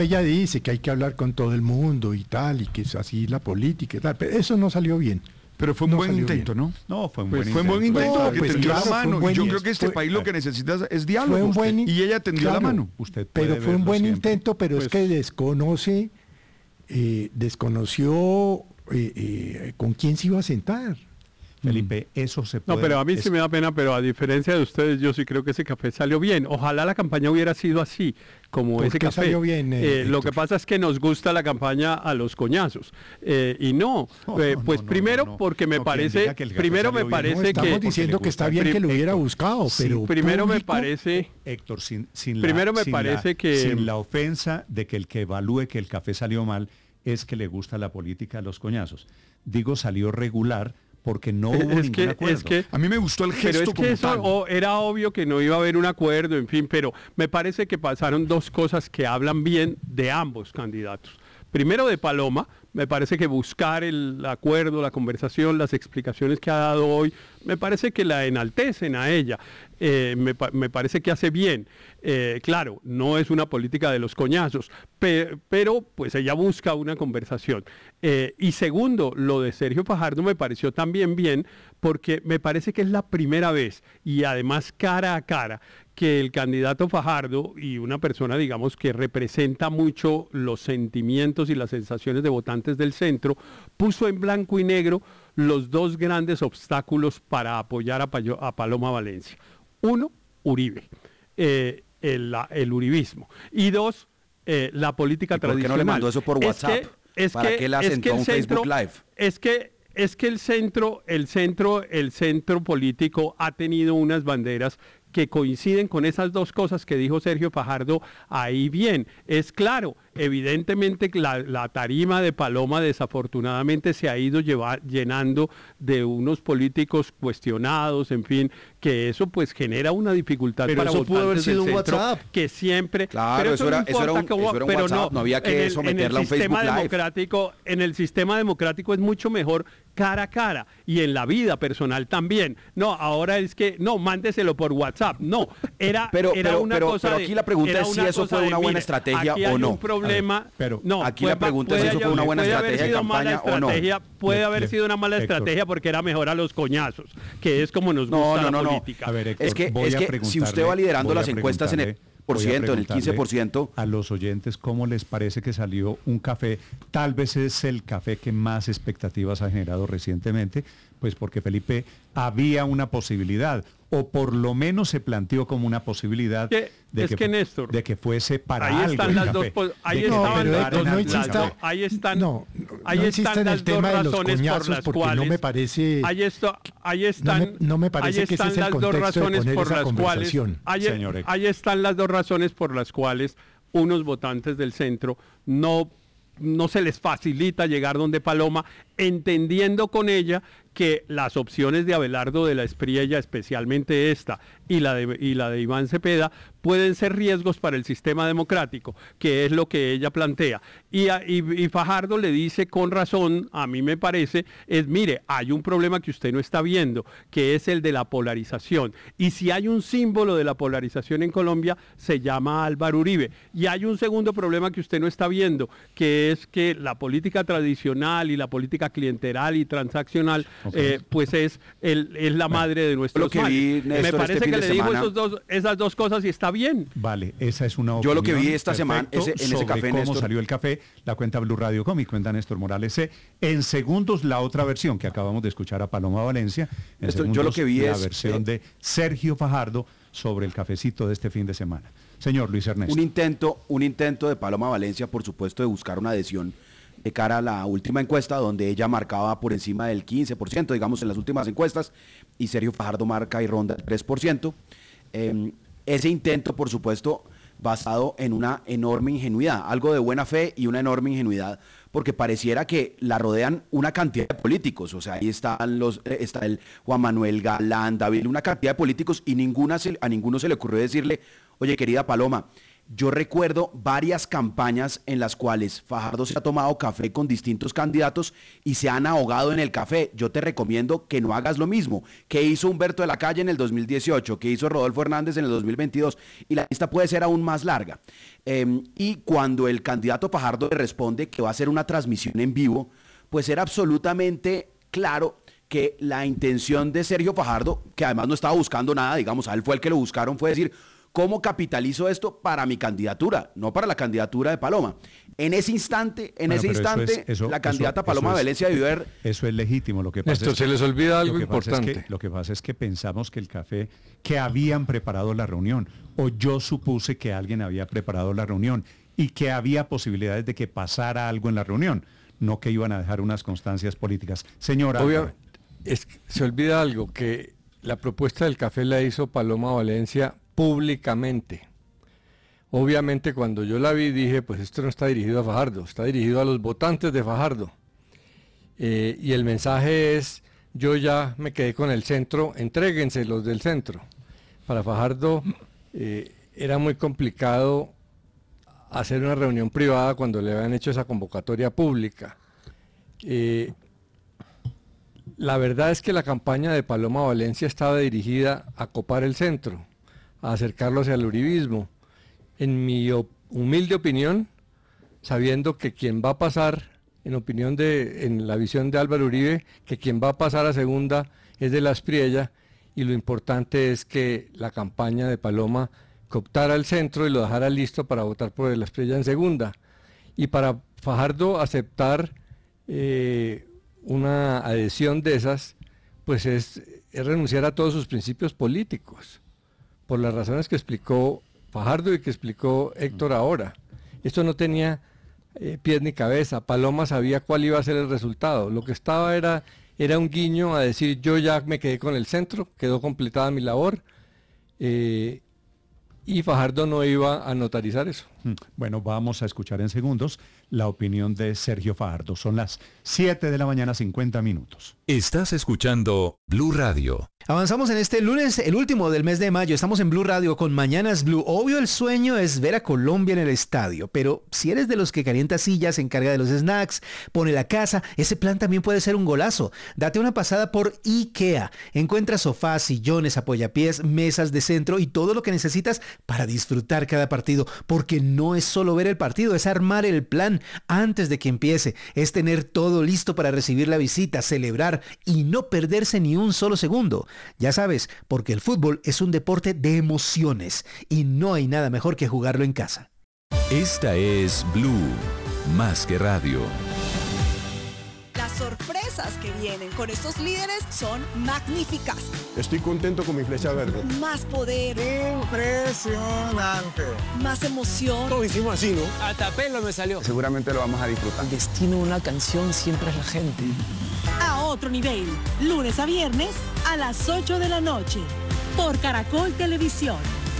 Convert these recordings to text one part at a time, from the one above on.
ella dice que hay que hablar con todo el mundo y tal, y que es así la política y tal, pero eso no salió bien. Pero fue un buen intento, bien. ¿no? No, fue un Pues buen fue un buen intento. intento No, porque pues tendió claro, la fue un mano. buen Y yo creo que este fue- país lo que necesita es Fue diálogo. un buen, Y ella tendió la claro, mano. Usted puede pero fue un verlo buen siempre. intento, pero es que desconoció con quién se iba a sentar. Felipe, eso se puede... No, pero a mí sí me da pena, pero a diferencia de ustedes, yo sí creo que ese café salió bien. Ojalá la campaña hubiera sido así, como ¿Por ese qué café. salió bien, Lo Héctor? que pasa es que nos gusta la campaña a los coñazos. Y no, pues primero porque me No, quien parece, diga que el café primero me salió bien, no, parece Estamos que... diciendo que está bien que lo hubiera buscado, Sí, pero Primero me público, parece... Héctor, sin Primero me sin parece que- sin la ofensa de que el que evalúe que el café salió mal es que le gusta la política de los coñazos. Digo, salió regular porque no hubo es ningún que, acuerdo. es que A mí me gustó el Pero gesto es que como eso tal. era obvio que no iba a haber un acuerdo, en fin, pero me parece que pasaron dos cosas que hablan bien de ambos candidatos. Primero de Paloma, me parece que buscar el acuerdo, la conversación, las explicaciones que ha dado hoy, me parece que la enaltecen a ella. Me parece que hace bien. Claro, no es una política de los coñazos, pero pues ella busca una conversación. Y segundo, lo de Sergio Fajardo me pareció también bien, porque me parece que es la primera vez, y además cara a cara, que el candidato Fajardo y una persona, digamos, que representa mucho los sentimientos y las sensaciones de votantes del centro, puso en blanco y negro los dos grandes obstáculos para apoyar a Paloma Valencia. Uno, Uribe, el uribismo. Y dos, la política ¿Y por qué tradicional. no le mandó eso por WhatsApp? ¿Para qué la sentó a un Facebook Live? Es que el centro político ha tenido unas banderas que coinciden con esas dos cosas que dijo Sergio Fajardo ahí bien. Es claro, evidentemente la tarima de Paloma desafortunadamente se ha ido llenando de unos políticos cuestionados, en fin, que eso pues genera una dificultad Pero para eso pudo haber votantes sido del un centro WhatsApp. que siempre... Claro, pero eso era un pero WhatsApp, no había que someterla a un Facebook Live. En el sistema democrático es mucho mejor cara a cara y en la vida personal también. No, ahora es que, no, mándeselo por WhatsApp. No, Pero cosa aquí la pregunta era es si una eso cosa fue de, una buena mire, estrategia aquí o hay no. un problema, A ver, pero no, aquí la pregunta es si eso fue una buena puede haber estrategia de sido mala campaña o no. estrategia, puede haber sido una mala Héctor. estrategia porque era mejor a los coñazos, que es como nos gusta la política. A ver, Héctor, Es que voy a si usted preguntarle- va liderando voy a las encuestas en el voy a en el preguntarle 15%. a los oyentes cómo les parece que salió un café. Tal vez es el café que más expectativas ha generado recientemente, pues porque Felipe había una posibilidad, o por lo menos se planteó como una posibilidad Néstor, de que fuese para ahí algo están el las café, dos, ahí de que estaban ayudara las dos, en algo el insista- café. ahí están, no ahí insista están en el las dos tema de los razones por coñazos las porque cuales, no me parece ahí están, no me parece ahí que ese están es el las dos contexto de razones poner por esa las cuales, conversación. Señor Héctor. ahí están las dos razones por las cuales unos votantes del centro no se les facilita llegar donde Paloma, entendiendo con ella que las opciones de Abelardo de la Espriella, especialmente esta, y la de Iván Cepeda, pueden ser riesgos para el sistema democrático, que es lo que ella plantea. Y Fajardo le dice con razón, a mí me parece, mire, hay un problema que usted no está viendo, que es el de la polarización. Y si hay un símbolo de la polarización en Colombia, se llama Álvaro Uribe. Y hay un segundo problema que usted no está viendo, que es que la política tradicional y la política clientelar y transaccional, pues es la madre de nuestros Lo que males. vi, Néstor, Me parece este fin que de le dijo semana- esas dos cosas y está bien. Vale, esa es una Yo opinión. lo que vi esta semana, en ese sobre café, cómo Néstor. salió el café, la cuenta Blue Radio Com y cuenta Néstor Morales C. En segundos, la otra versión que acabamos de escuchar a Paloma Valencia. En Néstor, segundos, yo lo que vi la es, versión de Sergio Fajardo sobre el cafecito de este fin de semana. Señor Luis Ernesto. Un intento de Paloma Valencia, por supuesto, de buscar una adhesión de cara a la última encuesta, donde ella marcaba por encima del 15%, digamos, en las últimas encuestas, y Sergio Fajardo marca y ronda el 3%. Ese intento, por supuesto, basado en una enorme ingenuidad, algo de buena fe y una enorme ingenuidad, porque pareciera que la rodean una cantidad de políticos. O sea, ahí está el Juan Manuel Galán, David, una cantidad de políticos, y a ninguno se le ocurrió decirle: oye, querida Paloma, yo recuerdo varias campañas en las cuales Fajardo se ha tomado café con distintos candidatos y se han ahogado en el café. Yo te recomiendo que no hagas lo mismo. Que hizo Humberto de la Calle en el 2018, que hizo Rodolfo Hernández en el 2022, y la lista puede ser aún más larga. Y cuando el candidato Fajardo le responde que va a hacer una transmisión en vivo, pues era absolutamente claro que la intención de Sergio Fajardo, que además no estaba buscando nada, digamos, a él fue el que lo buscaron, fue decir, ¿cómo capitalizo esto para mi candidatura? No para la candidatura de Paloma. En ese instante, la candidata Paloma Valencia debió haber... Eso es legítimo. Lo que pasa Esto es se les olvida algo importante. Lo que pasa es que pensamos que el café, que habían preparado la reunión, o yo supuse que alguien había preparado la reunión y que había posibilidades de que pasara algo en la reunión, no que iban a dejar unas constancias políticas. Señora... Obviamente, se olvida algo, que la propuesta del café la hizo Paloma Valencia públicamente. Obviamente cuando yo la vi dije, pues esto no está dirigido a Fajardo, está dirigido a los votantes de Fajardo. Y el mensaje es, yo ya me quedé con el centro, entréguense los del centro. Para Fajardo era muy complicado hacer una reunión privada cuando le habían hecho esa convocatoria pública. La verdad es que la campaña de Paloma Valencia estaba dirigida a copar el centro, a acercarlo hacia el uribismo. En mi humilde opinión, sabiendo que quien va a pasar, en la visión de Álvaro Uribe, que quien va a pasar a segunda es de la Aspriella, y lo importante es que la campaña de Paloma cooptara el centro y lo dejara listo para votar por la Aspriella en segunda. Y para Fajardo aceptar una adhesión de esas, pues es renunciar a todos sus principios políticos, por las razones que explicó Fajardo y que explicó Héctor ahora. Esto no tenía pies ni cabeza. Paloma sabía cuál iba a ser el resultado. Lo que estaba era un guiño a decir, yo ya me quedé con el centro, quedó completada mi labor, y Fajardo no iba a notarizar eso. Bueno, vamos a escuchar en segundos la opinión de Sergio Fajardo. Son las 7 de la mañana, 50 minutos. Estás escuchando Blue Radio. Avanzamos en este lunes, el último del mes de mayo. Estamos en Blue Radio con Mañanas Blue. Obvio, el sueño es ver a Colombia en el estadio, pero si eres de los que calienta sillas, se encarga de los snacks, pone la casa, ese plan también puede ser un golazo. Date una pasada por IKEA. Encuentra sofás, sillones, apoyapiés, mesas de centro y todo lo que necesitas para disfrutar cada partido, porque no es solo ver el partido, es armar el plan antes de que empiece, es tener todo listo para recibir la visita, celebrar y no perderse ni un solo segundo. Ya sabes, porque el fútbol es un deporte de emociones y no hay nada mejor que jugarlo en casa. Esta es Blue, más que radio. Las sorpresas que vienen con estos líderes son magníficas. Estoy contento con mi flecha verde. Más poder. Impresionante. Más emoción. Todo hicimos así, ¿no? Hasta pelo me salió. Seguramente lo vamos a disfrutar. El destino de una canción siempre es la gente. A otro nivel. Lunes a viernes a las 8 de la noche. Por Caracol Televisión.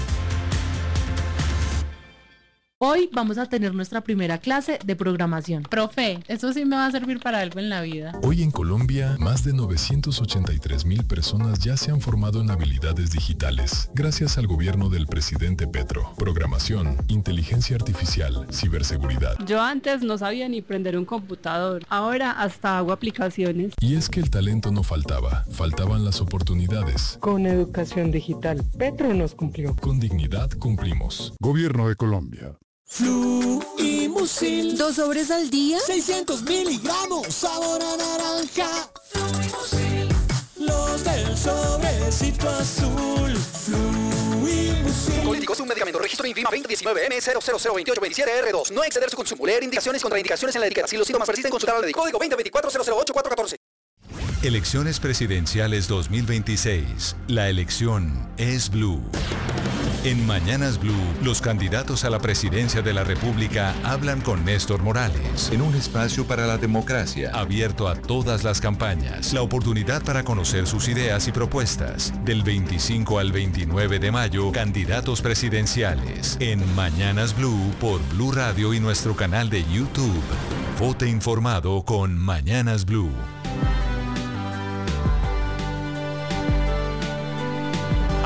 Hoy vamos a tener nuestra primera clase de programación. Profe, eso sí me va a servir para algo en la vida. Hoy en Colombia, más de 983,000 personas ya se han formado en habilidades digitales, gracias al gobierno del presidente Petro. Programación, inteligencia artificial, ciberseguridad. Yo antes no sabía ni prender un computador. Ahora hasta hago aplicaciones. Y es que el talento no faltaba, faltaban las oportunidades. Con educación digital, Petro nos cumplió. Con dignidad cumplimos. Gobierno de Colombia. Fluimusil. 2 sobres al día. 600 miligramos. Sabor a naranja. Fluimusil. Los del sobrecito azul. Fluimusil. Políticos, un medicamento. Registro INVIMA 2019-N0002827R2. No exceder su consumo. Leer indicaciones, contraindicaciones en la etiqueta. Si los síntomas persisten, consultar al médico. Código 2024-008414. Elecciones presidenciales 2026. La elección es Blue. En Mañanas Blue, los candidatos a la presidencia de la República hablan con Néstor Morales en un espacio para la democracia, abierto a todas las campañas. La oportunidad para conocer sus ideas y propuestas. Del 25 al 29 de mayo, candidatos presidenciales. En Mañanas Blue por Blue Radio y nuestro canal de YouTube. Vote informado con Mañanas Blue.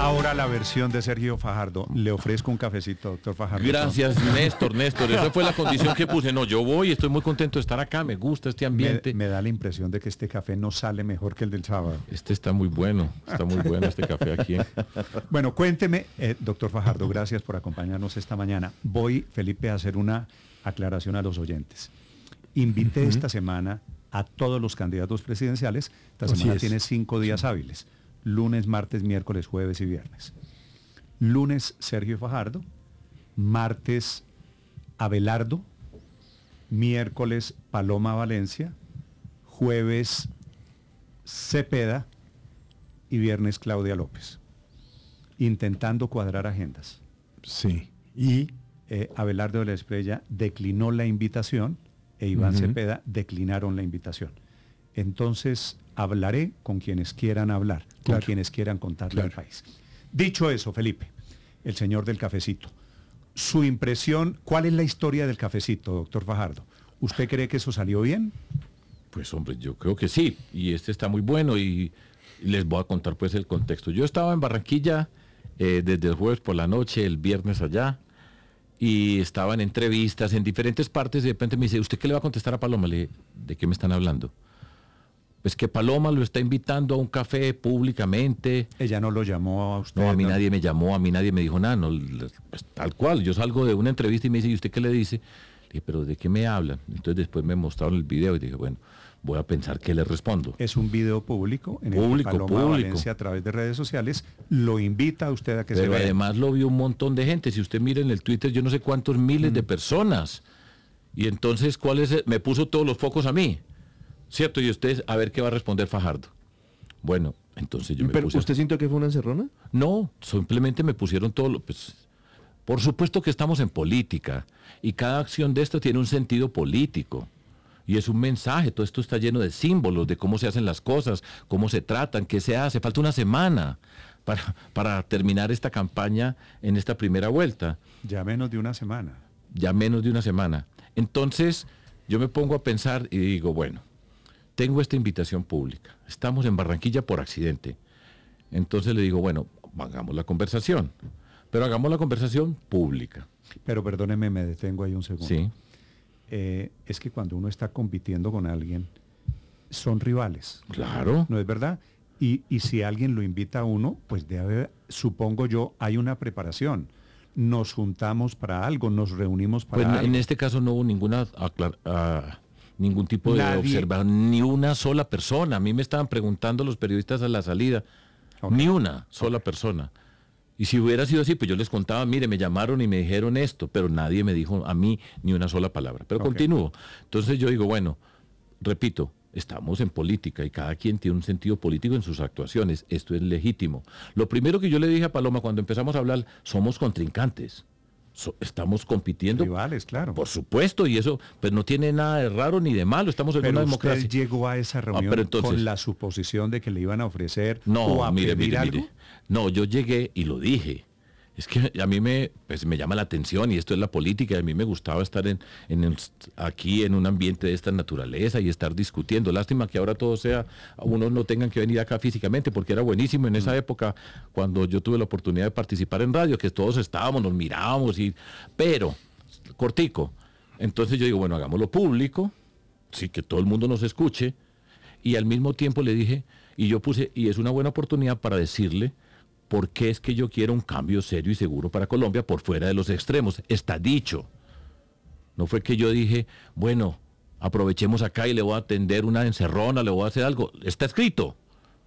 Ahora la versión de Sergio Fajardo. Le ofrezco un cafecito, doctor Fajardo. Gracias, Néstor. Esa fue la condición que puse. No, yo voy, estoy muy contento de estar acá, me gusta este ambiente. Me da la impresión de que este café no sale mejor que el del sábado. Este está muy bueno este café aquí. Bueno, cuénteme, doctor Fajardo, gracias por acompañarnos esta mañana. Voy, Felipe, a hacer una aclaración a los oyentes. Invité esta semana a todos los candidatos presidenciales. Esta semana tiene 5 días hábiles. Lunes, martes, miércoles, jueves y viernes. Lunes, Sergio Fajardo. Martes, Abelardo. Miércoles, Paloma Valencia. Jueves, Cepeda. Y viernes, Claudia López. Intentando cuadrar agendas. Sí. Y Abelardo de la Espriella declinó la invitación e Iván Cepeda declinaron la invitación. Entonces, hablaré con quienes quieran hablar, con quienes quieran contarle al país. Dicho eso, Felipe, el señor del cafecito, su impresión, ¿cuál es la historia del cafecito, doctor Fajardo? ¿Usted cree que eso salió bien? Pues hombre, yo creo que sí, y este está muy bueno y les voy a contar pues el contexto. Yo estaba en Barranquilla desde el jueves por la noche, el viernes allá, y estaba en entrevistas en diferentes partes y de repente me dice, ¿usted qué le va a contestar a Paloma? Le dije, ¿de qué me están hablando? Pues que Paloma lo está invitando a un café públicamente. Ella no lo llamó a usted. No, a mí nadie me llamó, a mí nadie me dijo nada, no, pues, tal cual. Yo salgo de una entrevista y me dice, ¿y usted qué le dice? Le dije, ¿pero de qué me hablan? Entonces después me mostraron el video y dije, bueno, voy a pensar qué le respondo. Es un video público en el que Paloma Valencia a través de redes sociales lo invita a usted a que se vaya. Además lo vio un montón de gente. Si usted mira en el Twitter, yo no sé cuántos miles de personas. Y entonces, me puso todos los focos a mí. ¿Cierto? Y usted, a ver qué va a responder Fajardo. Bueno, entonces yo me ¿Pero puse... usted sintió que fue una encerrona? No, simplemente me pusieron todo lo... Pues, por supuesto que estamos en política. Y cada acción de esto tiene un sentido político. Y es un mensaje, todo esto está lleno de símbolos, de cómo se hacen las cosas, cómo se tratan, qué se hace. Falta una semana para terminar esta campaña en esta primera vuelta. Ya menos de una semana. Ya menos de una semana. Entonces, yo me pongo a pensar y digo, bueno, tengo esta invitación pública. Estamos en Barranquilla por accidente. Entonces le digo, bueno, hagamos la conversación. Pero hagamos la conversación pública. Pero perdóneme, me detengo ahí un segundo. Sí. Es que cuando uno está compitiendo con alguien, son rivales. Claro. ¿No es verdad? Y si alguien lo invita a uno, pues debe, supongo yo, hay una preparación. Nos juntamos para algo, nos reunimos para algo. En este caso no hubo ningún tipo de observación, ni una sola persona. A mí me estaban preguntando los periodistas a la salida, ni una sola persona. Y si hubiera sido así, pues yo les contaba, mire, me llamaron y me dijeron esto, pero nadie me dijo a mí ni una sola palabra. Pero continúo. Entonces yo digo, bueno, repito, estamos en política y cada quien tiene un sentido político en sus actuaciones. Esto es legítimo. Lo primero que yo le dije a Paloma cuando empezamos a hablar, somos contrincantes. Estamos compitiendo. Rivales, claro. Por supuesto, y eso pues no tiene nada de raro ni de malo. Estamos en una democracia. ¿Usted llegó a esa reunión entonces, con la suposición de que le iban a ofrecer o a pedir algo? No, yo llegué y lo dije. Es que a mí me llama la atención y esto es la política. A mí me gustaba estar aquí en un ambiente de esta naturaleza y estar discutiendo. Lástima que ahora todo sea, unos no tengan que venir acá físicamente porque era buenísimo en esa época cuando yo tuve la oportunidad de participar en radio, que todos estábamos, nos mirábamos, pero cortico. Entonces yo digo, bueno, hagámoslo público, sí, que todo el mundo nos escuche y al mismo tiempo le dije, y es una buena oportunidad para decirle ¿por qué es que yo quiero un cambio serio y seguro para Colombia por fuera de los extremos? Está dicho. No fue que yo dije, bueno, aprovechemos acá y le voy a atender una encerrona, le voy a hacer algo. Está escrito.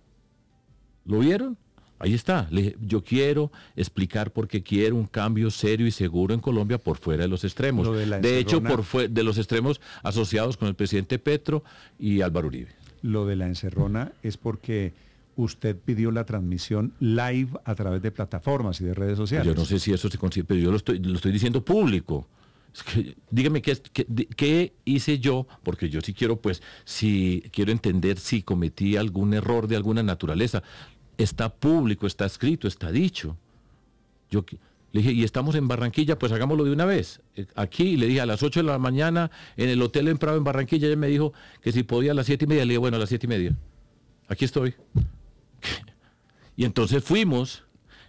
¿Lo vieron? Ahí está. Le dije, yo quiero explicar por qué quiero un cambio serio y seguro en Colombia por fuera de los extremos. De hecho, de los extremos asociados con el presidente Petro y Álvaro Uribe. Lo de la encerrona es porque usted pidió la transmisión live a través de plataformas y de redes sociales. Yo no sé si eso se consigue, pero yo lo estoy diciendo público. Es que, dígame, ¿qué hice yo? Porque yo sí quiero, quiero entender si cometí algún error de alguna naturaleza. Está público, está escrito, está dicho. Yo le dije, y estamos en Barranquilla, pues hagámoslo de una vez. Aquí le dije a las 8 de la mañana en el Hotel En Prado en Barranquilla, ella me dijo que si podía a las 7:30, le dije, bueno, a las 7:30. Aquí estoy. Y entonces fuimos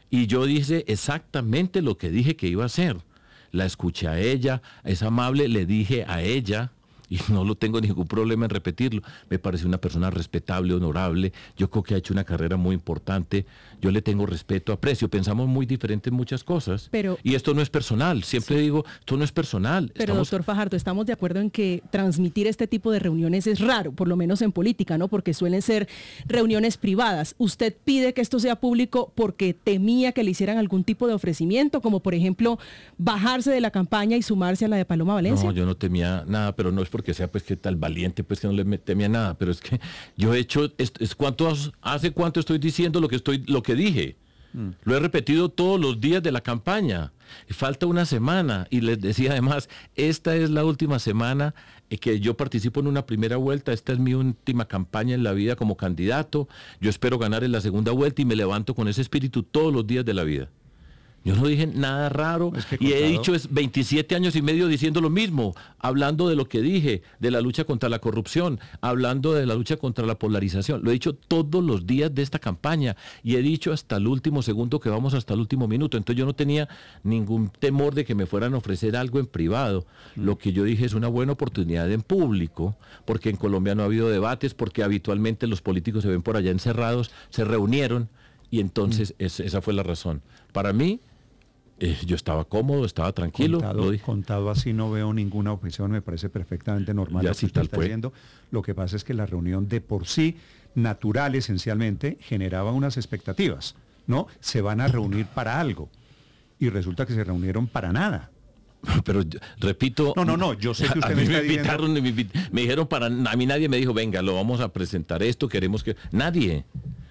Y yo dije exactamente lo que dije que iba a hacer. La escuché a ella, es amable, le dije a ella, y no lo tengo ningún problema en repetirlo, me parece una persona respetable, honorable, yo creo que ha hecho una carrera muy importante, yo le tengo respeto, aprecio, pensamos muy diferente en muchas cosas, y esto no es personal, siempre digo, esto no es personal. Pero doctor Fajardo, estamos de acuerdo en que transmitir este tipo de reuniones es raro, por lo menos en política, ¿no? Porque suelen ser reuniones privadas. ¿Usted pide que esto sea público porque temía que le hicieran algún tipo de ofrecimiento, como por ejemplo bajarse de la campaña y sumarse a la de Paloma Valencia? No, yo no temía nada, pero no es porque sea pues que tal valiente, pues que no le temía nada, pero es que yo he hecho, ¿hace cuánto estoy diciendo lo que dije? Lo he repetido todos los días de la campaña. Falta una semana y les decía además, esta es la última semana que yo participo en una primera vuelta, esta es mi última campaña en la vida como candidato, yo espero ganar en la segunda vuelta y me levanto con ese espíritu todos los días de la vida. Yo no dije nada raro y he dicho 27 años y medio diciendo lo mismo, hablando de lo que dije, de la lucha contra la corrupción, hablando de la lucha contra la polarización. Lo he dicho todos los días de esta campaña y he dicho hasta el último segundo que vamos hasta el último minuto. Entonces yo no tenía ningún temor de que me fueran a ofrecer algo en privado. Lo que yo dije es una buena oportunidad en público, porque en Colombia no ha habido debates, porque habitualmente los políticos se ven por allá encerrados, se reunieron y entonces esa fue la razón. Para mí, yo estaba cómodo, estaba tranquilo. Contado así no veo ninguna objeción, me parece perfectamente normal lo que usted está haciendo. Lo que pasa es que la reunión de por sí, natural esencialmente, generaba unas expectativas, ¿no? Se van a reunir para algo y resulta que se reunieron para nada. Pero repito, no, yo sé que usted me está invitaron, me dijeron a mí nadie me dijo, venga, lo vamos a presentar esto, queremos que... Nadie.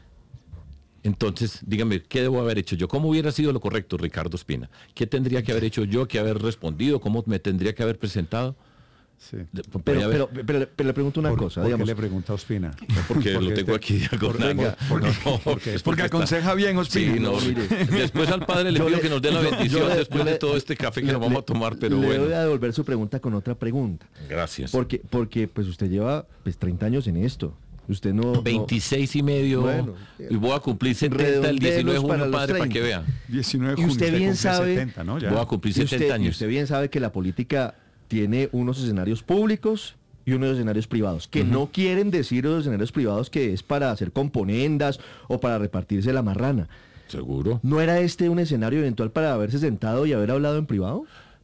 Entonces, dígame, ¿qué debo haber hecho yo? ¿Cómo hubiera sido lo correcto, Ricardo Ospina? ¿Qué tendría que haber hecho yo? ¿Qué haber respondido? ¿Cómo me tendría que haber presentado? Sí. Pero le pregunto una cosa. ¿Por qué le pregunta a Ospina? Porque lo tengo aquí diagonal. Porque aconseja bien, Ospina. Sí, no, mire. Después al padre le pido que nos dé la bendición después de todo este café que nos vamos a tomar, pero bueno. Le voy a devolver su pregunta con otra pregunta. Gracias. Porque pues usted lleva 30 años en esto. Usted no... 26 y medio. Bueno, y voy a cumplir 70 el 19 de junio, padre, para que vea. 19 de junio. Y usted bien sabe... 70, ¿no? Ya. Voy a cumplir 70 años. Y usted bien sabe que la política tiene unos escenarios públicos y unos escenarios privados, que no quieren decir los escenarios privados que es para hacer componendas o para repartirse la marrana. ¿Seguro? ¿No era este un escenario eventual para haberse sentado y haber hablado en privado?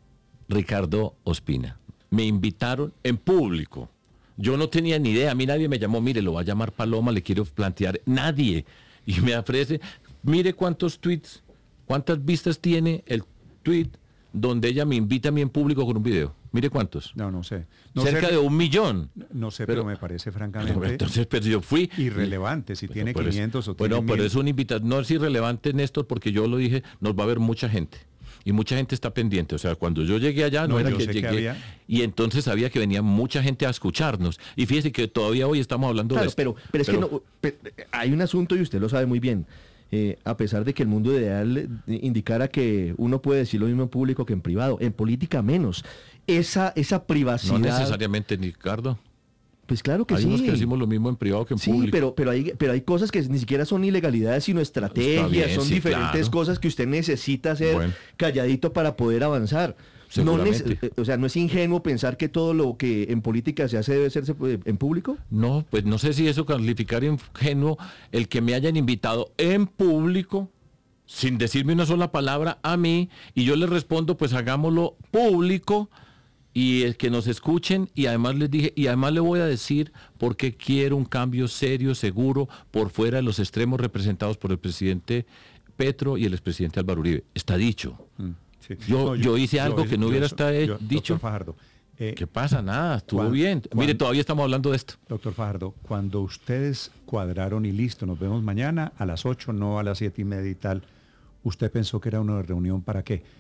Ricardo Ospina, me invitaron en público. Yo no tenía ni idea, a mí nadie me llamó, mire, lo va a llamar Paloma, le quiero plantear, nadie. Y me ofrece, mire cuántos tweets, cuántas vistas tiene el tweet donde ella me invita a mí en público con un video. Mire cuántos. No sé. Cerca de 1 millón. No sé, pero me parece francamente... Entonces, pero yo fui... Irrelevante, si tiene 500 o tiene 1000. Bueno, pero es una invitación, no es irrelevante, Néstor, porque yo lo dije, nos va a ver mucha gente. Y mucha gente está pendiente. O sea, cuando yo llegué allá, no era que llegué. Y entonces sabía que venía mucha gente a escucharnos. Y fíjese que todavía hoy estamos hablando de esto. Pero es que no, hay un asunto y usted lo sabe muy bien. A pesar de que el mundo ideal indicara que uno puede decir lo mismo en público que en privado, en política menos. Esa privacidad... No necesariamente, Ricardo. Pues claro que hay unos que decimos lo mismo en privado que en público. Sí, pero hay cosas que ni siquiera son ilegalidades, sino estrategias, bien, son diferentes cosas que usted necesita hacer calladito para poder avanzar. No es ingenuo pensar que todo lo que en política se hace debe hacerse en público. No, pues no sé si eso calificar ingenuo el que me hayan invitado en público sin decirme una sola palabra a mí y yo les respondo, pues hagámoslo público. Y el que nos escuchen, y además les dije, y además le voy a decir por qué quiero un cambio serio, seguro, por fuera de los extremos representados por el presidente Petro y el expresidente Álvaro Uribe. Está dicho. Sí. Yo hice algo que no hubiera estado dicho. Doctor Fajardo. ¿Qué pasa? Nada, estuvo bien. Mire, todavía estamos hablando de esto. Doctor Fajardo, cuando ustedes cuadraron y listo, nos vemos mañana a las 8, no a las 7:30 y tal, ¿usted pensó que era una reunión para qué?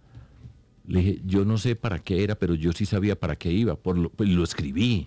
Le dije, yo no sé para qué era, pero yo sí sabía para qué iba, lo escribí.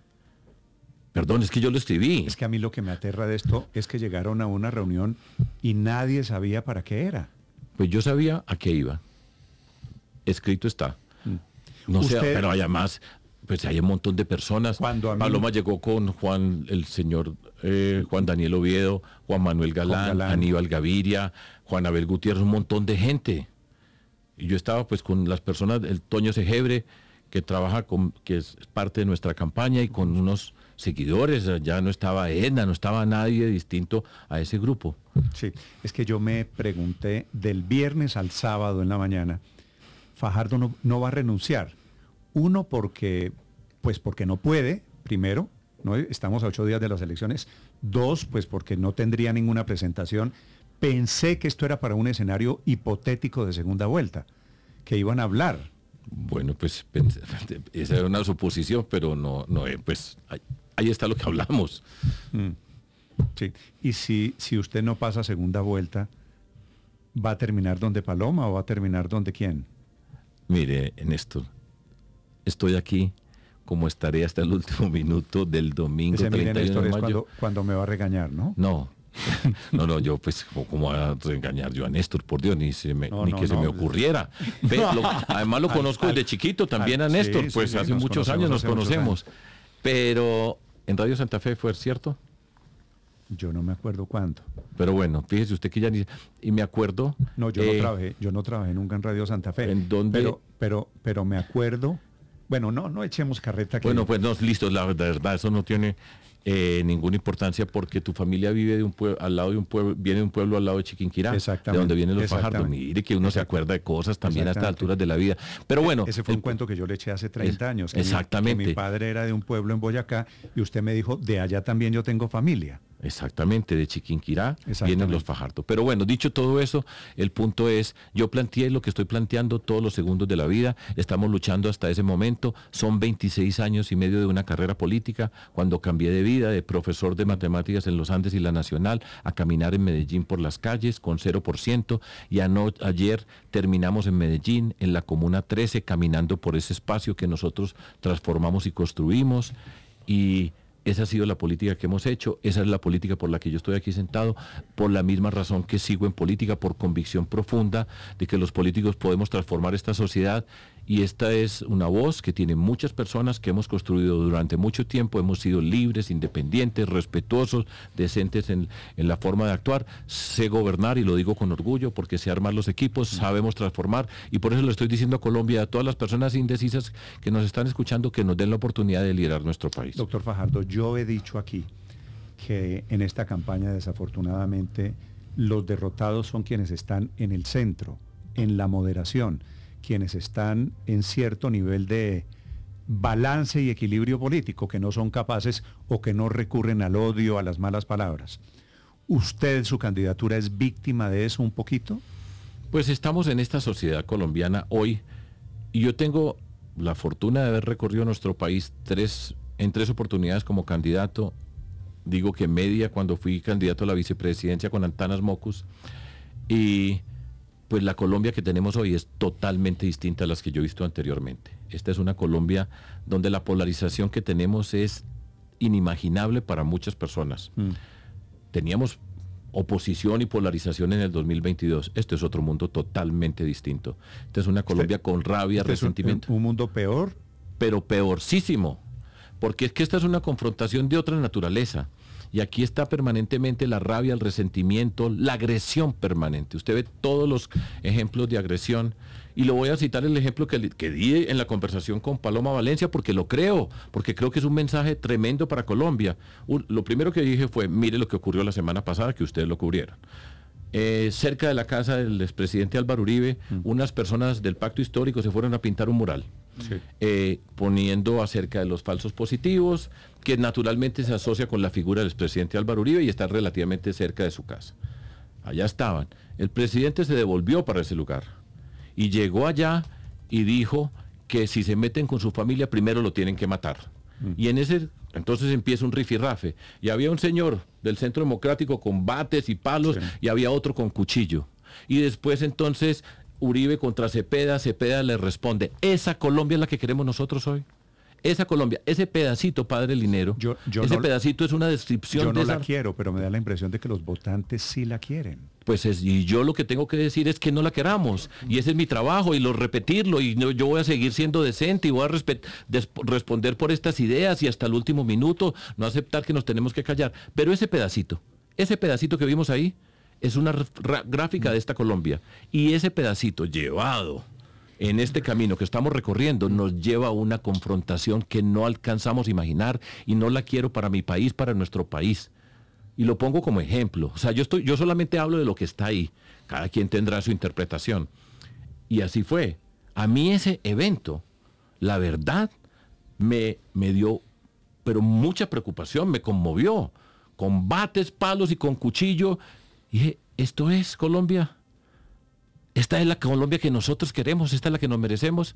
Perdón, es que yo lo escribí. Es que a mí lo que me aterra de esto es que llegaron a una reunión y nadie sabía para qué era. Pues yo sabía a qué iba. Escrito está. No sé, pero además, pues hay un montón de personas. Paloma llegó con el señor Juan Daniel Oviedo, Juan Manuel Galán, Aníbal Gaviria, Juan Abel Gutiérrez, un montón de gente. Y yo estaba pues con las personas, el Toño Segebre, que trabaja que es parte de nuestra campaña, y con unos seguidores. Ya no estaba Edna, no estaba nadie distinto a ese grupo. Sí, es que yo me pregunté del viernes al sábado en la mañana, Fajardo no va a renunciar. Uno, porque no puede, primero, ¿no? Estamos a 8 días de las elecciones. 2, pues porque no tendría ninguna presentación. Pensé que esto era para un escenario hipotético de segunda vuelta, que iban a hablar. Bueno, pues esa era una suposición, pero no pues ahí está lo que hablamos. Sí, y si usted no pasa segunda vuelta, ¿va a terminar donde Paloma o va a terminar donde quién? Mire, Néstor, estoy aquí como estaré hasta el último minuto del domingo 31 de mayo. Es cuando me va a regañar, ¿no? No, yo pues, ¿cómo voy a regañar yo a Néstor? Por Dios, ni se me ocurriera. Además lo conozco desde chiquito también a Néstor, pues hace muchos años nos conocemos. Pero en Radio Santa Fe fue cierto. Yo no me acuerdo cuándo. Pero bueno, fíjese usted que ya ni... Y me acuerdo... No, yo no trabajé nunca en Radio Santa Fe. ¿En dónde? Pero me acuerdo... Bueno, no echemos carreta. Bueno, pues no, listo, la verdad, eso no tiene ninguna importancia, porque tu familia vive al lado de un pueblo, viene de un pueblo al lado de Chiquinquirá, de donde vienen los Fajardo. Mire que uno se acuerda de cosas también a estas alturas de la vida. Pero bueno... Ese fue un cuento que yo le eché hace 30 años. Exactamente. Que mi padre era de un pueblo en Boyacá y usted me dijo, de allá también yo tengo familia. Exactamente, de Chiquinquirá vienen los Fajardo. Pero bueno, dicho todo eso, el punto es, yo planteé lo que estoy planteando todos los segundos de la vida, estamos luchando hasta ese momento, son 26 años y medio de una carrera política, cuando cambié de vida, de profesor de matemáticas en los Andes y la Nacional, a caminar en Medellín por las calles con 0%, y ayer terminamos en Medellín, en la Comuna 13, caminando por ese espacio que nosotros transformamos y construimos, y... esa ha sido la política que hemos hecho, esa es la política por la que yo estoy aquí sentado, por la misma razón que sigo en política, por convicción profunda de que los políticos podemos transformar esta sociedad, y esta es una voz que tiene muchas personas que hemos construido durante mucho tiempo, hemos sido libres, independientes, respetuosos, decentes en la forma de actuar, sé gobernar, y lo digo con orgullo porque sé armar los equipos, sabemos transformar, y por eso le estoy diciendo a Colombia, a todas las personas indecisas que nos están escuchando, que nos den la oportunidad de liderar nuestro país. Doctor Fajardo, yo he dicho aquí que en esta campaña, desafortunadamente, los derrotados son quienes están en el centro, en la moderación, quienes están en cierto nivel de balance y equilibrio político, que no son capaces o que no recurren al odio, a las malas palabras. ¿Usted, su candidatura, es víctima de eso un poquito? Pues estamos en esta sociedad colombiana hoy, y yo tengo la fortuna de haber recorrido nuestro país en tres oportunidades como candidato. Digo que media cuando fui candidato a la vicepresidencia con Antanas Mocus, y pues la Colombia que tenemos hoy es totalmente distinta a las que yo he visto anteriormente. Esta es una Colombia donde la polarización que tenemos es inimaginable para muchas personas. Teníamos oposición y polarización en el 2022. Esto es otro mundo totalmente distinto. Esta es una Colombia con rabia, resentimiento. ¿Un mundo peor? Pero peorcísimo. Porque es que esta es una confrontación de otra naturaleza. Y aquí está permanentemente la rabia, el resentimiento, la agresión permanente. Usted ve todos los ejemplos de agresión. Y lo voy a citar el ejemplo que di en la conversación con Paloma Valencia, porque lo creo, porque creo que es un mensaje tremendo para Colombia. Lo primero que dije fue, mire lo que ocurrió la semana pasada, que ustedes lo cubrieron. Cerca de la casa del expresidente Álvaro Uribe, unas personas del Pacto Histórico se fueron a pintar un mural, poniendo acerca de los falsos positivos, que naturalmente se asocia con la figura del expresidente Álvaro Uribe y está relativamente cerca de su casa. Allá estaban. El presidente se devolvió para ese lugar y llegó allá y dijo que si se meten con su familia primero lo tienen que matar. Y en ese entonces empieza un rifirrafe, y había un señor del Centro Democrático con bates y palos, y había otro con cuchillo, y después entonces Uribe contra Cepeda le responde, esa Colombia es la que queremos nosotros hoy. Esa Colombia, ese pedacito, padre Linero, ese pedacito es una descripción de esa... Yo no la quiero, pero me da la impresión de que los votantes sí la quieren. y yo lo que tengo que decir es que no la queramos, y ese es mi trabajo, y repetirlo, y yo voy a seguir siendo decente, y voy a responder por estas ideas, y hasta el último minuto, no aceptar que nos tenemos que callar. Pero ese pedacito que vimos ahí, es una gráfica de esta Colombia, y ese pedacito llevado en este camino que estamos recorriendo nos lleva a una confrontación que no alcanzamos a imaginar, y no la quiero para mi país, para nuestro país. Y lo pongo como ejemplo. O sea, yo solamente hablo de lo que está ahí. Cada quien tendrá su interpretación. Y así fue. A mí ese evento, la verdad, me dio, pero mucha preocupación, me conmovió. Con bates, palos y con cuchillo. Y dije, ¿esto es Colombia? ¿Esta es la Colombia que nosotros queremos? ¿Esta es la que nos merecemos?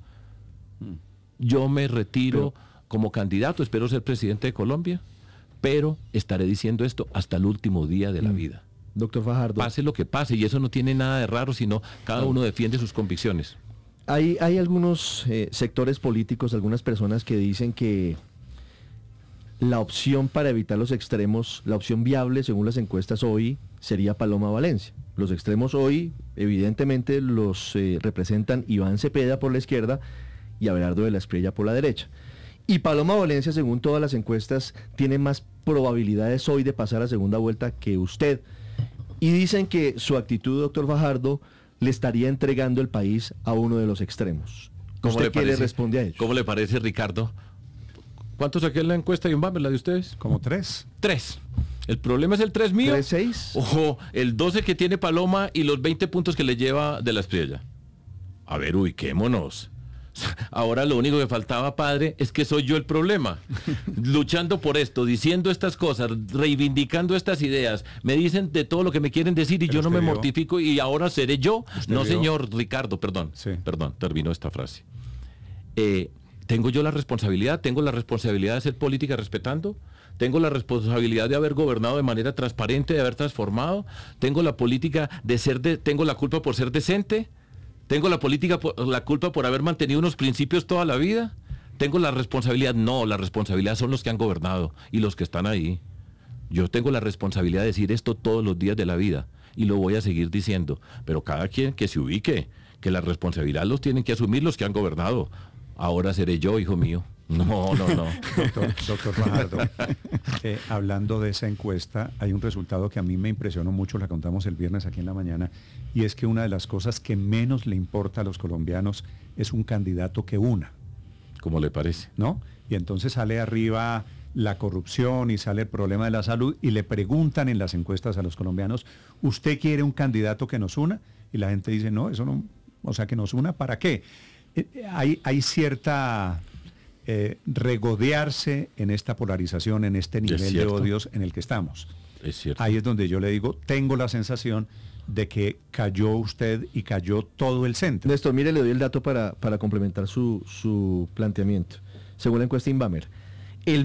Yo me retiro como candidato, espero ser presidente de Colombia, pero estaré diciendo esto hasta el último día de la vida. Doctor Fajardo. Pase lo que pase, y eso no tiene nada de raro, sino cada uno defiende sus convicciones. Hay algunos sectores políticos, algunas personas que dicen que la opción para evitar los extremos, la opción viable según las encuestas hoy, sería Paloma Valencia. Los extremos hoy, evidentemente, los representan Iván Cepeda por la izquierda y Abelardo de la Espriella por la derecha. Y Paloma Valencia, según todas las encuestas, tiene más probabilidades hoy de pasar a segunda vuelta que usted. Y dicen que su actitud, doctor Fajardo, le estaría entregando el país a uno de los extremos. ¿Usted qué le responde a ello? ¿Cómo le parece, Ricardo? ¿Cuánto saqué en la encuesta y un la de ustedes? Como 3. 3. El problema es el 3 mío. 3-6. Ojo, el 12 que tiene Paloma y los 20 puntos que le lleva de la Espriella. A ver, ubiquémonos. Ahora lo único que faltaba, padre, es que soy yo el problema. Luchando por esto, diciendo estas cosas, reivindicando estas ideas. Me dicen de todo lo que me quieren decir y yo no me mortifico, y ahora seré yo. No, señor Ricardo, perdón, terminó esta frase. ¿Tengo yo la responsabilidad? ¿Tengo la responsabilidad de hacer política respetando? ¿Tengo la responsabilidad de haber gobernado de manera transparente, de haber transformado? ¿Tengo la política tengo la culpa por ser decente? ¿Tengo la culpa por haber mantenido unos principios toda la vida? ¿Tengo la responsabilidad? No, la responsabilidad son los que han gobernado y los que están ahí. Yo tengo la responsabilidad de decir esto todos los días de la vida, y lo voy a seguir diciendo. Pero cada quien que se ubique, que la responsabilidad los tienen que asumir los que han gobernado. Ahora seré yo, hijo mío. No. Doctor Fajardo, hablando de esa encuesta, hay un resultado que a mí me impresionó mucho, la contamos el viernes aquí en la mañana, y es que una de las cosas que menos le importa a los colombianos es un candidato que una. ¿Cómo le parece? ¿No? Y entonces sale arriba la corrupción y sale el problema de la salud, y le preguntan en las encuestas a los colombianos, ¿usted quiere un candidato que nos una? Y la gente dice, no, eso no, o sea, que nos una, ¿para qué? Hay cierta regodearse en esta polarización, en este nivel de odios en el que estamos. Es cierto. Ahí es donde yo le digo, tengo la sensación de que cayó usted y cayó todo el centro. Néstor, mire, le doy el dato para complementar su planteamiento. Según la encuesta Inbamer, el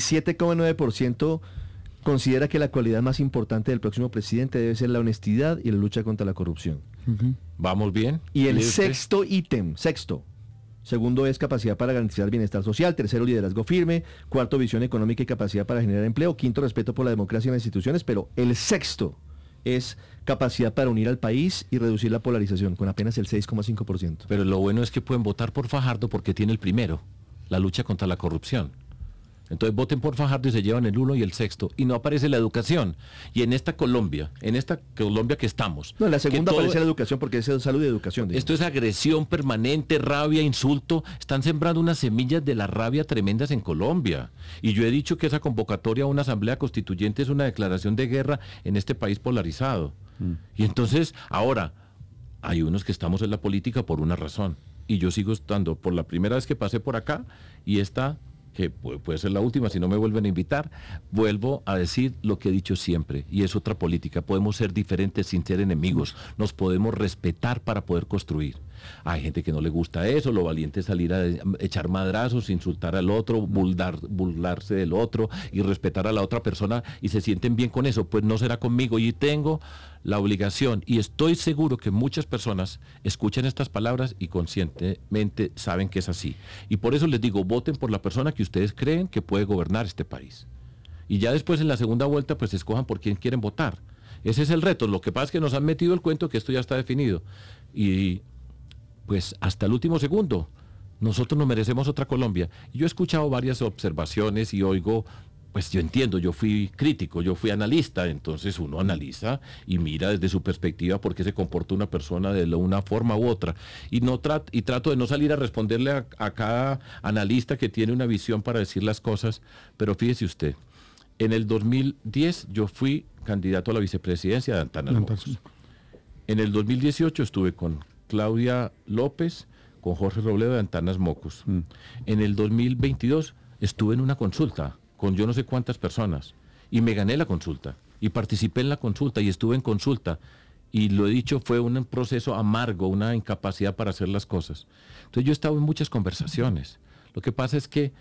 27,9% considera que la cualidad más importante del próximo presidente debe ser la honestidad y la lucha contra la corrupción. ¿Vamos bien? Y el sexto ítem, segundo es capacidad para garantizar bienestar social, tercero liderazgo firme, cuarto visión económica y capacidad para generar empleo, quinto respeto por la democracia y las instituciones, pero el sexto es capacidad para unir al país y reducir la polarización, con apenas el 6,5%. Pero lo bueno es que pueden votar por Fajardo porque tiene el primero, la lucha contra la corrupción. Entonces voten por Fajardo y se llevan el 1 y el 6, y no aparece la educación. Y en esta Colombia que estamos... No, en la segunda aparece la educación porque es salud y educación. Digamos. Esto es agresión permanente, rabia, insulto. Están sembrando unas semillas de la rabia tremendas en Colombia. Y yo he dicho que esa convocatoria a una asamblea constituyente es una declaración de guerra en este país polarizado. Y entonces, ahora, hay unos que estamos en la política por una razón. Y yo sigo estando, por la primera vez que pasé por acá, y esta... que puede ser la última si no me vuelven a invitar, vuelvo a decir lo que he dicho siempre, y es otra política. Podemos ser diferentes sin ser enemigos, nos podemos respetar para poder construir. Hay gente que no le gusta eso, lo valiente es salir a echar madrazos, insultar al otro, burlarse del otro y respetar a la otra persona, y se sienten bien con eso. Pues no será conmigo, y tengo la obligación, y estoy seguro que muchas personas escuchan estas palabras y conscientemente saben que es así. Y por eso les digo, voten por la persona que ustedes creen que puede gobernar este país. Y ya después en la segunda vuelta pues escojan por quién quieren votar. Ese es el reto. Lo que pasa es que nos han metido el cuento que esto ya está definido. Y pues hasta el último segundo, nosotros nos merecemos otra Colombia. Yo he escuchado varias observaciones y oigo, pues yo entiendo, yo fui crítico, yo fui analista, entonces uno analiza y mira desde su perspectiva por qué se comporta una persona de una forma u otra. Y trato de no salir a responderle a cada analista que tiene una visión para decir las cosas, pero fíjese usted, en el 2010 yo fui candidato a la vicepresidencia de Antanas Mocos. En el 2018 estuve con Claudia López, con Jorge Robledo de Antanas Mocos. En el 2022 estuve en una consulta con yo no sé cuántas personas y me gané la consulta y participé en la consulta y estuve en consulta y lo he dicho, fue un proceso amargo, una incapacidad para hacer las cosas. Entonces yo he estado en muchas conversaciones. Lo que pasa es que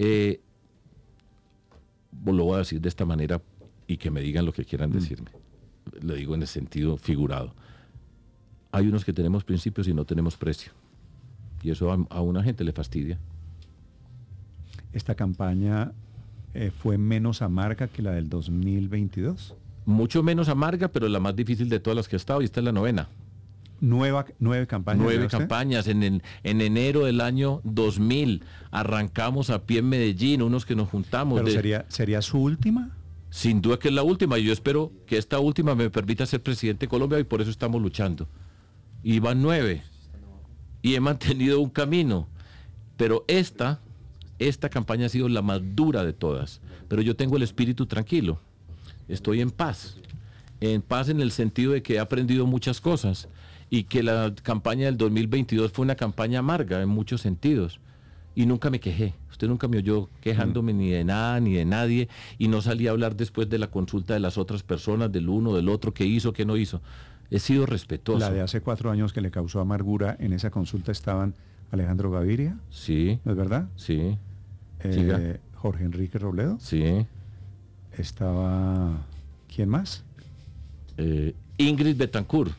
lo voy a decir de esta manera y que me digan lo que quieran decirme. Lo digo en el sentido figurado. Hay unos que tenemos principios y no tenemos precio. Y eso a una gente le fastidia. ¿Esta campaña fue menos amarga que la del 2022? Mucho menos amarga, pero la más difícil de todas las que he estado, y esta es la 9ª. ¿Nueve campañas? 9 campañas. En enero del año 2000 arrancamos a pie en Medellín, unos que nos juntamos. ¿Pero sería su última? Sin duda que es la última, y yo espero que esta última me permita ser presidente de Colombia, y por eso estamos luchando. Y van 9. Y he mantenido un camino. Pero esta campaña ha sido la más dura de todas. Pero yo tengo el espíritu tranquilo. Estoy en paz. En paz en el sentido de que he aprendido muchas cosas. Y que la campaña del 2022 fue una campaña amarga en muchos sentidos. Y nunca me quejé. Usted nunca me oyó quejándome ni de nada, ni de nadie. Y no salí a hablar después de la consulta de las otras personas, del uno, del otro, qué hizo, qué no hizo. He sido respetuoso. La de hace 4 años que le causó amargura, en esa consulta estaban Alejandro Gaviria. Sí. ¿No es verdad? Sí. Jorge Enrique Robledo. Sí. Estaba... ¿Quién más? Ingrid Betancourt.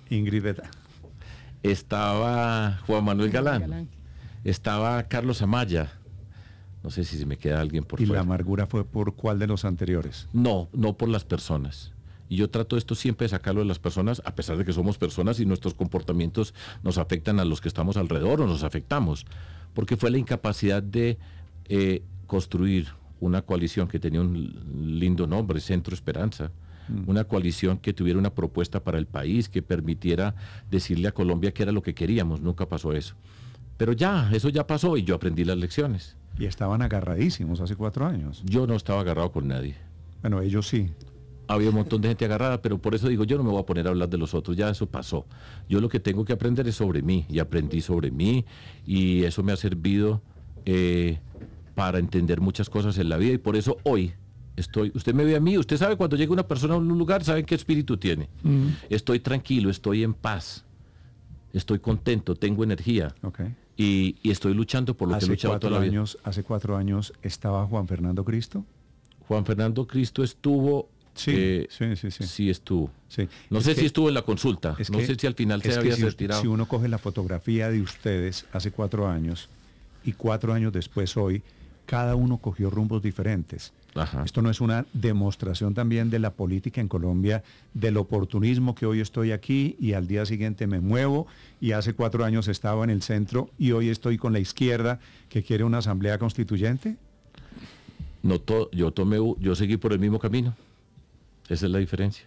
Estaba Juan Manuel Galán. Estaba Carlos Amaya. No sé si se me queda alguien por fuera. ¿Y la amargura fue por cuál de los anteriores? No por las personas. Y yo trato esto siempre de sacarlo de las personas, a pesar de que somos personas y nuestros comportamientos nos afectan a los que estamos alrededor o nos afectamos. Porque fue la incapacidad de construir una coalición que tenía un lindo nombre, Centro Esperanza. Una coalición que tuviera una propuesta para el país, que permitiera decirle a Colombia qué era lo que queríamos. Nunca pasó eso. Pero eso ya pasó y yo aprendí las lecciones. Y estaban agarradísimos hace 4 años. Yo no estaba agarrado con nadie. Bueno, ellos sí. Había un montón de gente agarrada, pero por eso digo, yo no me voy a poner a hablar de los otros, ya eso pasó. Yo lo que tengo que aprender es sobre mí, y aprendí sobre mí, y eso me ha servido para entender muchas cosas en la vida, y por eso hoy usted me ve a mí, usted sabe cuando llega una persona a un lugar, saben qué espíritu tiene. Estoy tranquilo, estoy en paz, estoy contento, tengo energía. Y estoy luchando por lo que he luchado toda la vida. ¿Hace 4 años estaba Juan Fernando Cristo? Juan Fernando Cristo estuvo... Sí estuvo. Sí. No sé si estuvo en la consulta, no sé si al final se había retirado. Si uno coge la fotografía de ustedes hace 4 años y 4 años después hoy, cada uno cogió rumbos diferentes. Ajá. Esto no es una demostración también de la política en Colombia, del oportunismo que hoy estoy aquí y al día siguiente me muevo, y hace 4 años estaba en el centro y hoy estoy con la izquierda que quiere una asamblea constituyente. No, yo seguí por el mismo camino. Esa es la diferencia.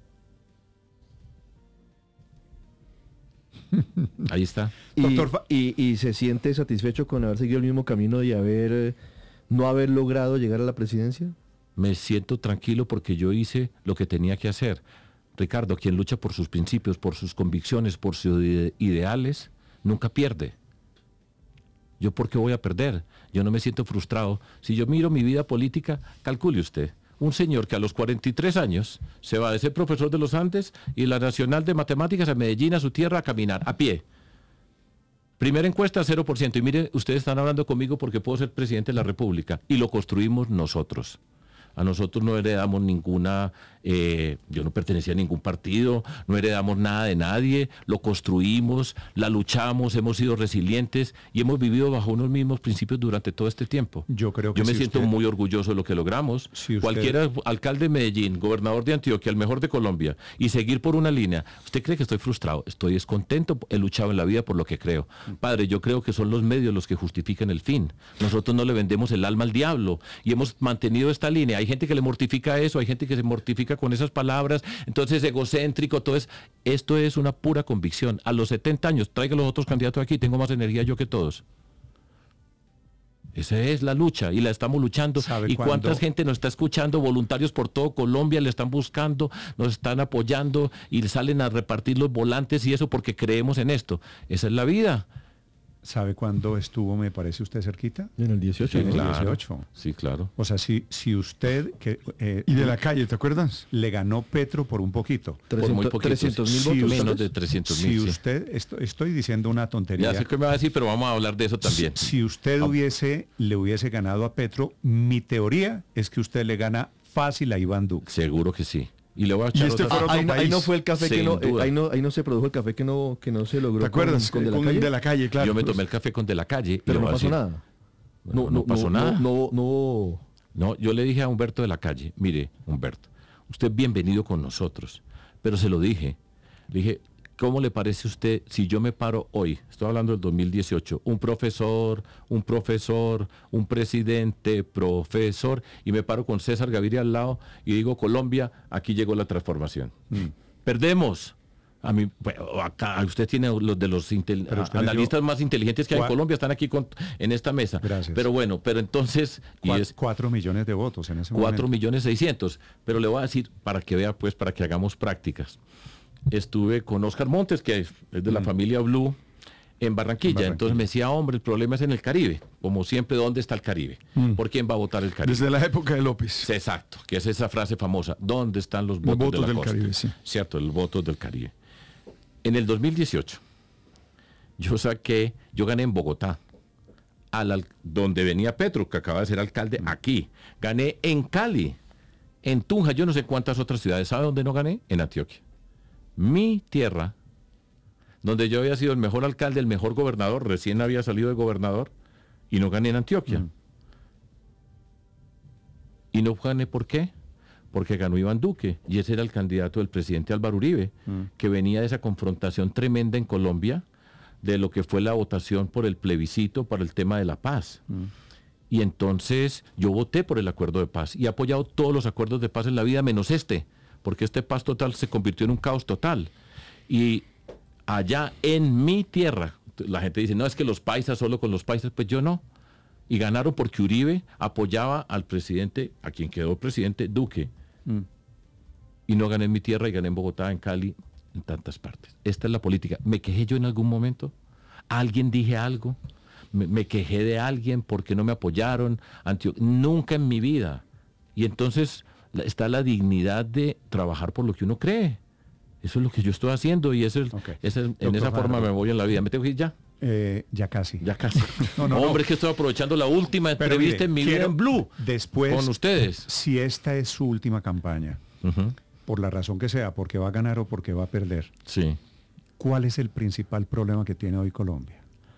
Ahí está. ¿Y se siente satisfecho con haber seguido el mismo camino y no haber logrado llegar a la presidencia? Me siento tranquilo porque yo hice lo que tenía que hacer. Ricardo, quien lucha por sus principios, por sus convicciones, por sus ideales, nunca pierde. ¿Yo por qué voy a perder? Yo no me siento frustrado. Si yo miro mi vida política, calcule usted. Un señor que a los 43 años se va de ser profesor de los Andes y la Nacional de Matemáticas a Medellín, a su tierra, a caminar, a pie. Primera encuesta, 0%. Y mire, ustedes están hablando conmigo porque puedo ser presidente de la República. Y lo construimos nosotros. A nosotros no heredamos ninguna Yo no pertenecía a ningún partido, no heredamos nada de nadie, lo construimos, la luchamos, hemos sido resilientes y hemos vivido bajo unos mismos principios durante todo este tiempo. Yo me siento muy orgulloso de lo que logramos. Cualquiera, alcalde de Medellín, gobernador de Antioquia, el mejor de Colombia, y seguir por una línea. ¿Usted cree que estoy frustrado? Estoy descontento, he luchado en la vida por lo que creo. Padre, yo creo que son los medios los que justifican el fin. Nosotros no le vendemos el alma al diablo y hemos mantenido esta línea. Hay gente que le mortifica eso, hay gente que se mortifica con esas palabras, entonces egocéntrico, todo es. Esto es una pura convicción. A los 70 años, traiga los otros candidatos aquí, tengo más energía yo que todos. Esa es la lucha y la estamos luchando. ¿Y cuánta gente nos está escuchando? Voluntarios por todo Colombia le están buscando, nos están apoyando y salen a repartir los volantes y eso porque creemos en esto. Esa es la vida. ¿Sabe cuándo estuvo, me parece, usted cerquita? En el 18. En el claro. 18. Sí, claro. O sea, si usted... y de la calle, ¿te acuerdas? Le ganó Petro por un poquito. 300.000 votos. Menos de 300.000. Si usted... Estoy diciendo una tontería. Ya sé que me va a decir, pero vamos a hablar de eso también. Si usted le hubiese ganado a Petro, mi teoría es que usted le gana fácil a Iván Duque. Seguro que sí. Y le voy a echar ahí no fue el café que no, ahí no se produjo el café que no se logró. ¿Te acuerdas? Con De la Calle, claro. Yo me tomé el café con De la Calle. Pero no pasó nada. No pasó nada. No, yo le dije a Humberto De la Calle, mire, Humberto, usted es bienvenido con nosotros. Pero se lo dije. Le dije, ¿cómo le parece a usted si yo me paro hoy, estoy hablando del 2018, un profesor, un presidente, profesor, y me paro con César Gaviria al lado y digo, Colombia, aquí llegó la transformación. Perdemos. A mí, bueno, acá usted tiene los de los analistas más inteligentes que hay en Colombia, están aquí en esta mesa. Gracias. Pero bueno, entonces... 4 millones de votos en ese momento. 4.600.000. Pero le voy a decir, para que vea, pues, para que hagamos prácticas. Estuve con Oscar Montes, que es de la familia Blue, en Barranquilla. Entonces me decía, hombre, el problema es en el Caribe. Como siempre, ¿dónde está el Caribe? ¿Por quién va a votar el Caribe? Desde la época de López. Exacto, que es esa frase famosa. ¿Dónde están los votos de la del costa? Caribe? Sí. Cierto, los votos del Caribe. En el 2018, yo gané en Bogotá, donde venía Petro, que acaba de ser alcalde, aquí. Gané en Cali, en Tunja, yo no sé cuántas otras ciudades. ¿Sabe dónde no gané? En Antioquia. Mi tierra, donde yo había sido el mejor alcalde, el mejor gobernador, recién había salido de gobernador, y no gané en Antioquia. ¿Y no gané por qué? Porque ganó Iván Duque, y ese era el candidato del presidente Álvaro Uribe, que venía de esa confrontación tremenda en Colombia, de lo que fue la votación por el plebiscito para el tema de la paz. Y entonces yo voté por el acuerdo de paz, y he apoyado todos los acuerdos de paz en la vida, menos este, porque este paz total se convirtió en un caos total. Y allá en mi tierra, la gente dice, no, es que los paisas, solo con los paisas, pues yo no. Y ganaron porque Uribe apoyaba al presidente, a quien quedó presidente, Duque. Y no gané en mi tierra y gané en Bogotá, en Cali, en tantas partes. Esta es la política. ¿Me quejé yo en algún momento? ¿Alguien dije algo? ¿Me quejé de alguien porque no me apoyaron? Nunca en mi vida. Y entonces está la dignidad de trabajar por lo que uno cree. Eso es lo que yo estoy haciendo y en esa forma me voy en la vida. ¿Me tengo que ir ya? Ya casi. Ya casi. Hombre, es que estoy aprovechando la última entrevista en mi vida en Blue. Después, con ustedes. Si esta es su última campaña, por la razón que sea, porque va a ganar o porque va a perder, sí. ¿Cuál es el principal problema que tiene hoy Colombia?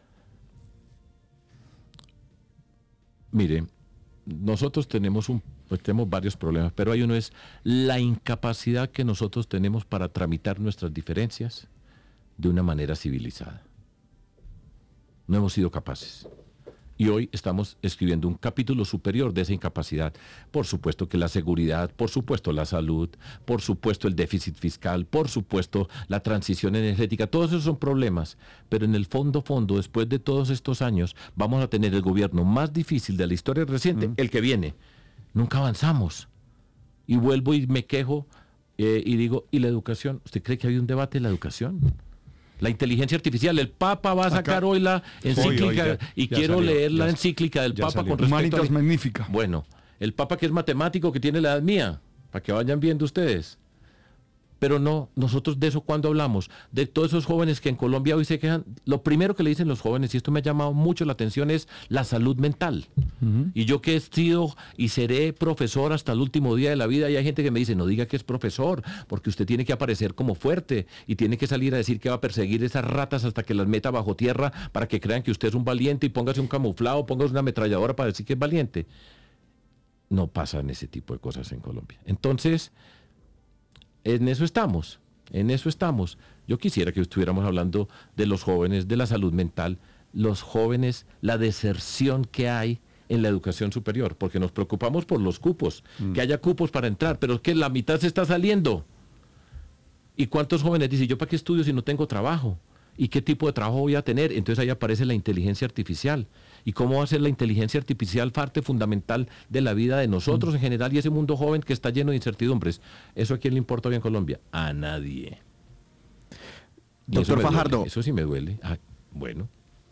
Mire, nosotros tenemos varios problemas, pero hay uno, es la incapacidad que nosotros tenemos para tramitar nuestras diferencias de una manera civilizada. No hemos sido capaces. Y hoy estamos escribiendo un capítulo superior de esa incapacidad. Por supuesto que la seguridad, por supuesto la salud, por supuesto el déficit fiscal, por supuesto la transición energética, todos esos son problemas. Pero en el fondo, después de todos estos años, vamos a tener el gobierno más difícil de la historia reciente, el que viene. Nunca avanzamos. Y vuelvo y me quejo y digo, ¿y la educación? ¿Usted cree que ha habido un debate en la educación? La inteligencia artificial, el Papa va a sacar hoy la encíclica y quiero leer la encíclica del Papa con respecto a... Magnífica. Bueno, el Papa que es matemático, que tiene la edad mía, para que vayan viendo ustedes. Pero no, nosotros de eso cuando hablamos, de todos esos jóvenes que en Colombia hoy se quejan, lo primero que le dicen los jóvenes, y esto me ha llamado mucho la atención, es la salud mental. Y yo que he sido y seré profesor hasta el último día de la vida, y hay gente que me dice, no diga que es profesor, porque usted tiene que aparecer como fuerte y tiene que salir a decir que va a perseguir esas ratas hasta que las meta bajo tierra para que crean que usted es un valiente y póngase un camuflado, póngase una ametralladora para decir que es valiente. No pasan ese tipo de cosas en Colombia. Entonces, en eso estamos. Yo quisiera que estuviéramos hablando de los jóvenes, de la salud mental, los jóvenes, la deserción que hay en la educación superior, porque nos preocupamos por los cupos, que haya cupos para entrar, pero es que la mitad se está saliendo. ¿Y cuántos jóvenes dicen, yo para qué estudio si no tengo trabajo? ¿Y qué tipo de trabajo voy a tener? Entonces ahí aparece la inteligencia artificial. ¿Y cómo va a ser la inteligencia artificial parte fundamental de la vida de nosotros en general y ese mundo joven que está lleno de incertidumbres? ¿Eso a quién le importa hoy en Colombia? A nadie. Doctor Fajardo. Eso sí me duele. Bueno.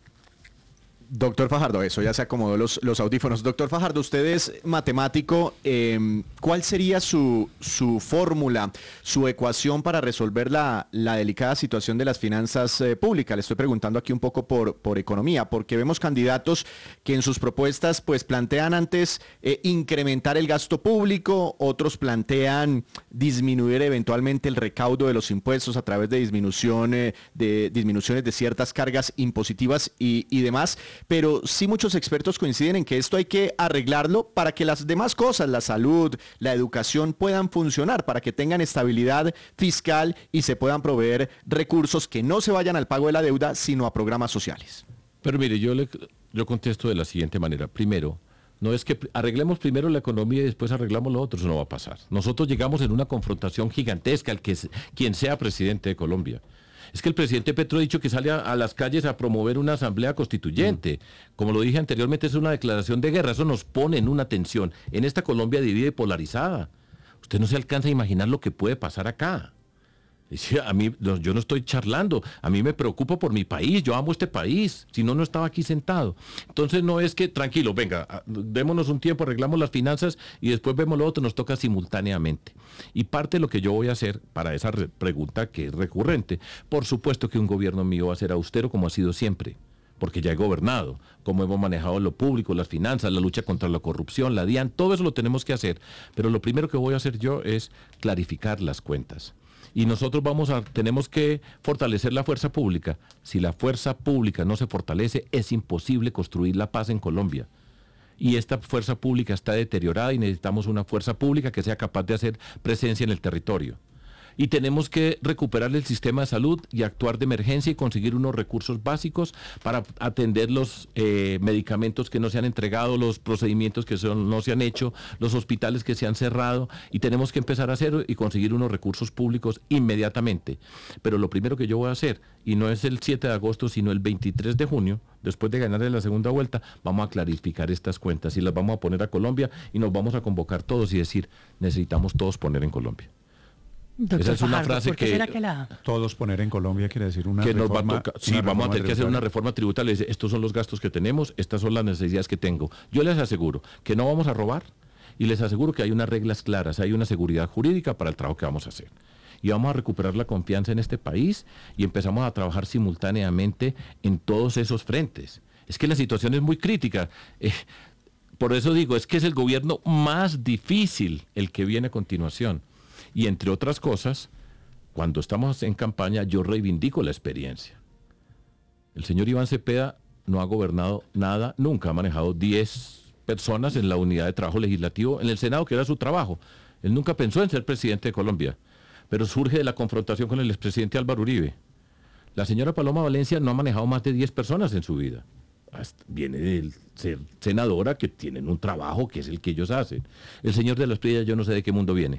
Doctor Fajardo, eso ya se acomodó los audífonos. Doctor Fajardo, usted es matemático. ¿Cuál sería su fórmula, su ecuación para resolver la delicada situación de las finanzas públicas? Le estoy preguntando aquí un poco por economía, porque vemos candidatos que en sus propuestas pues plantean antes incrementar el gasto público, otros plantean disminuir eventualmente el recaudo de los impuestos a través de disminuciones de ciertas cargas impositivas y demás. Pero sí muchos expertos coinciden en que esto hay que arreglarlo para que las demás cosas, la salud, la educación, puedan funcionar, para que tengan estabilidad fiscal y se puedan proveer recursos que no se vayan al pago de la deuda, sino a programas sociales. Pero mire, yo contesto de la siguiente manera. Primero, no es que arreglemos primero la economía y después arreglamos lo otro, eso no va a pasar. Nosotros llegamos en una confrontación gigantesca, quien sea presidente de Colombia. Es que el presidente Petro ha dicho que sale a las calles a promover una asamblea constituyente. Como lo dije anteriormente, es una declaración de guerra. Eso nos pone en una tensión. En esta Colombia dividida y polarizada. Usted no se alcanza a imaginar lo que puede pasar acá. Yo no estoy charlando. A mí me preocupo por mi país. Yo amo este país. Si no, no estaba aquí sentado. Entonces no es que, tranquilo, venga, démonos un tiempo, arreglamos las finanzas y después vemos lo otro. Nos toca simultáneamente. Y parte de lo que yo voy a hacer para esa pregunta que es recurrente, por supuesto que un gobierno mío va a ser austero como ha sido siempre, porque ya he gobernado, como hemos manejado lo público, las finanzas, la lucha contra la corrupción, la DIAN, todo eso lo tenemos que hacer. Pero lo primero que voy a hacer yo es clarificar las cuentas. Y nosotros tenemos que fortalecer la fuerza pública. Si la fuerza pública no se fortalece, es imposible construir la paz en Colombia. Y esta fuerza pública está deteriorada y necesitamos una fuerza pública que sea capaz de hacer presencia en el territorio. Y tenemos que recuperar el sistema de salud y actuar de emergencia y conseguir unos recursos básicos para atender los medicamentos que no se han entregado, los procedimientos que no se han hecho, los hospitales que se han cerrado, y tenemos que empezar a hacer y conseguir unos recursos públicos inmediatamente. Pero lo primero que yo voy a hacer, y no es el 7 de agosto, sino el 23 de junio, después de ganar en la segunda vuelta, vamos a clarificar estas cuentas y las vamos a poner a Colombia y nos vamos a convocar todos y decir, necesitamos todos poner en Colombia. Doctor Esa es una Fajardo, frase ¿por qué será que todos poner en Colombia quiere decir una que reforma. Nos va a tocar, sí, vamos a tener que hacer una reforma tributaria. Dice, estos son los gastos que tenemos, estas son las necesidades que tengo. Yo les aseguro que no vamos a robar y les aseguro que hay unas reglas claras, hay una seguridad jurídica para el trabajo que vamos a hacer. Y vamos a recuperar la confianza en este país y empezamos a trabajar simultáneamente en todos esos frentes. Es que la situación es muy crítica. Por eso digo, es que es el gobierno más difícil el que viene a continuación. Y entre otras cosas, cuando estamos en campaña, yo reivindico la experiencia. El señor Iván Cepeda no ha gobernado nada, nunca ha manejado 10 personas en la unidad de trabajo legislativo en el Senado, que era su trabajo. Él nunca pensó en ser presidente de Colombia, pero surge de la confrontación con el expresidente Álvaro Uribe. La señora Paloma Valencia no ha manejado más de 10 personas en su vida. Viene de ser senadora, que tienen un trabajo que es el que ellos hacen. El señor de la Espriella, yo no sé de qué mundo viene.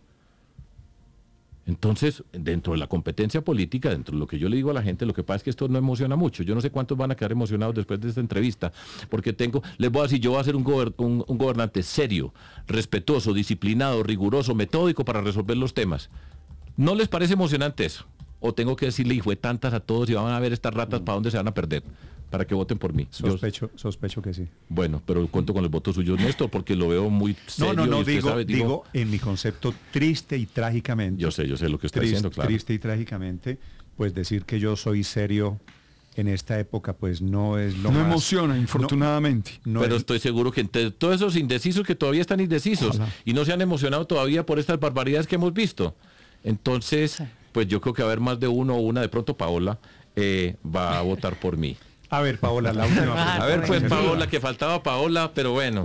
Entonces, dentro de la competencia política, dentro de lo que yo le digo a la gente, lo que pasa es que esto no emociona mucho. Yo no sé cuántos van a quedar emocionados después de esta entrevista, porque les voy a decir, yo voy a ser un gobernante serio, respetuoso, disciplinado, riguroso, metódico para resolver los temas. ¿No les parece emocionante eso? O tengo que decirle, hijo de tantas a todos y van a ver estas ratas para dónde se van a perder. para que voten por mí. Sospecho que sí. Bueno, pero cuento con el voto suyo, Néstor, porque lo veo muy serio. No, digo en mi concepto triste y trágicamente. Yo sé lo que está diciendo, claro. Triste y trágicamente, pues decir que yo soy serio en esta época, pues no es lo más... No emociona, infortunadamente. Pero estoy seguro que entre todos esos indecisos que todavía están indecisos y no se han emocionado todavía por estas barbaridades que hemos visto. Entonces, pues yo creo que va a haber más de uno o una, de pronto Paola va a votar por mí. A ver, Paola, la última pregunta. A ver, pues Paola, que faltaba Paola, pero bueno.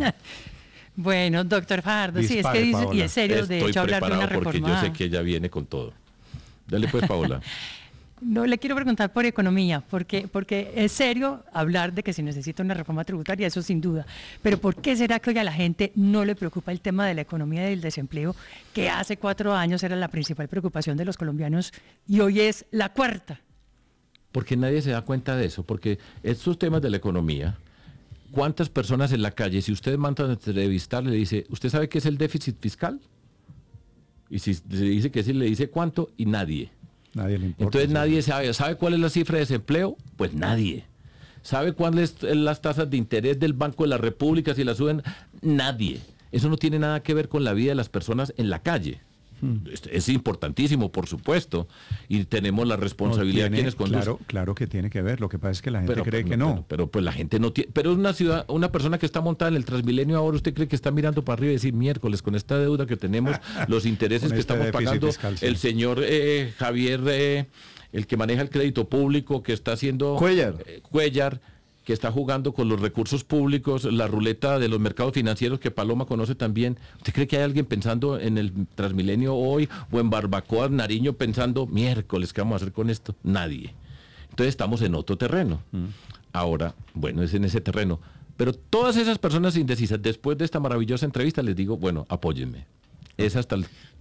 Bueno, doctor Fajardo, sí, es que dice, y es serio, de hecho, hablar de una reforma. Porque yo sé que ella viene con todo. Dale pues, Paola. No, le quiero preguntar por economía, porque es serio hablar de que se necesita una reforma tributaria, eso sin duda. Pero ¿por qué será que hoy a la gente no le preocupa el tema de la economía y del desempleo, que hace 4 años era la principal preocupación de los colombianos y hoy es la cuarta? Porque nadie se da cuenta de eso, porque estos temas de la economía, ¿cuántas personas en la calle, si usted manda a entrevistar, le dice, ¿usted sabe qué es el déficit fiscal? Y si le dice que sí, le dice cuánto, y nadie. Nadie le importa. Entonces nadie sabe. ¿Sabe cuál es la cifra de desempleo? Pues nadie. ¿Sabe cuáles son las tasas de interés del Banco de la República si las suben? Nadie. Eso no tiene nada que ver con la vida de las personas en la calle. Es importantísimo, por supuesto, y tenemos la responsabilidad de quienes conducen. Claro que tiene que ver, lo que pasa es que la gente cree que no. Pero pues la gente no tiene, pero es una persona que está montada en el Transmilenio ahora, ¿usted cree que está mirando para arriba y decir miércoles con esta deuda que tenemos, los intereses que estamos pagando, fiscal, sí. El señor Javier, el que maneja el crédito público, que está haciendo Cuellar, que está jugando con los recursos públicos, la ruleta de los mercados financieros que Paloma conoce también? ¿Usted cree que hay alguien pensando en el Transmilenio hoy o en Barbacoa, Nariño, pensando miércoles, ¿qué vamos a hacer con esto? Nadie. Entonces estamos en otro terreno. Ahora, bueno, es en ese terreno. Pero todas esas personas indecisas, después de esta maravillosa entrevista, les digo, bueno, apóyenme. Es hasta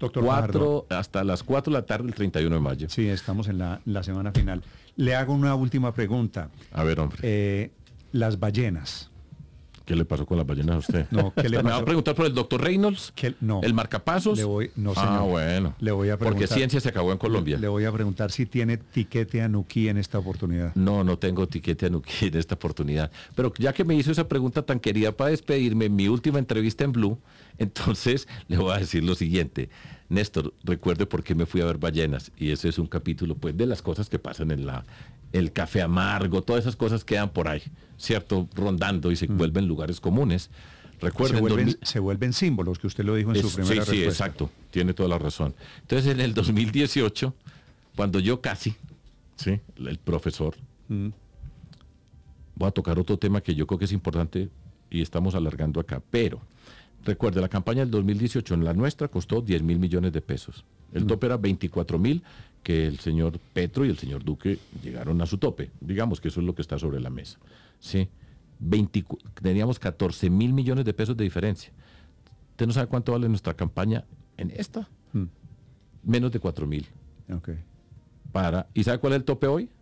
hasta las 4 de la tarde del 31 de mayo. Sí, estamos en la semana final. Le hago una última pregunta. A ver, hombre. Las ballenas. ¿Qué le pasó con las ballenas a usted? No, ¿qué le pasó? ¿Me va a preguntar por el doctor Reynolds? No. ¿El marcapasos? No, señor. Ah, bueno. Le voy a preguntar. Porque ciencia se acabó en Colombia. Le voy a preguntar si tiene tiquete Anuquí en esta oportunidad. No tengo tiquete Anuquí en esta oportunidad. Pero ya que me hizo esa pregunta tan querida para despedirme en mi última entrevista en Blue, entonces le voy a decir lo siguiente. Néstor, recuerde por qué me fui a ver ballenas. Y ese es un capítulo, pues, de las cosas que pasan en el café amargo, todas esas cosas quedan por ahí, ¿cierto? Rondando y se vuelven lugares comunes. Recuerden, se vuelven símbolos, que usted lo dijo en su primera respuesta. Sí, exacto, tiene toda la razón. Entonces, en el 2018, cuando yo casi, ¿sí? El profesor, voy a tocar otro tema que yo creo que es importante y estamos alargando acá, pero recuerde, la campaña del 2018, en la nuestra, costó 10.000 millones de pesos. El tope era 24.000, que el señor Petro y el señor Duque llegaron a su tope. Digamos que eso es lo que está sobre la mesa. ¿Sí? Teníamos 14.000 millones de pesos de diferencia. ¿Usted no sabe cuánto vale nuestra campaña en esta? Menos de 4.000. Okay. ¿Y sabe cuál es el tope hoy?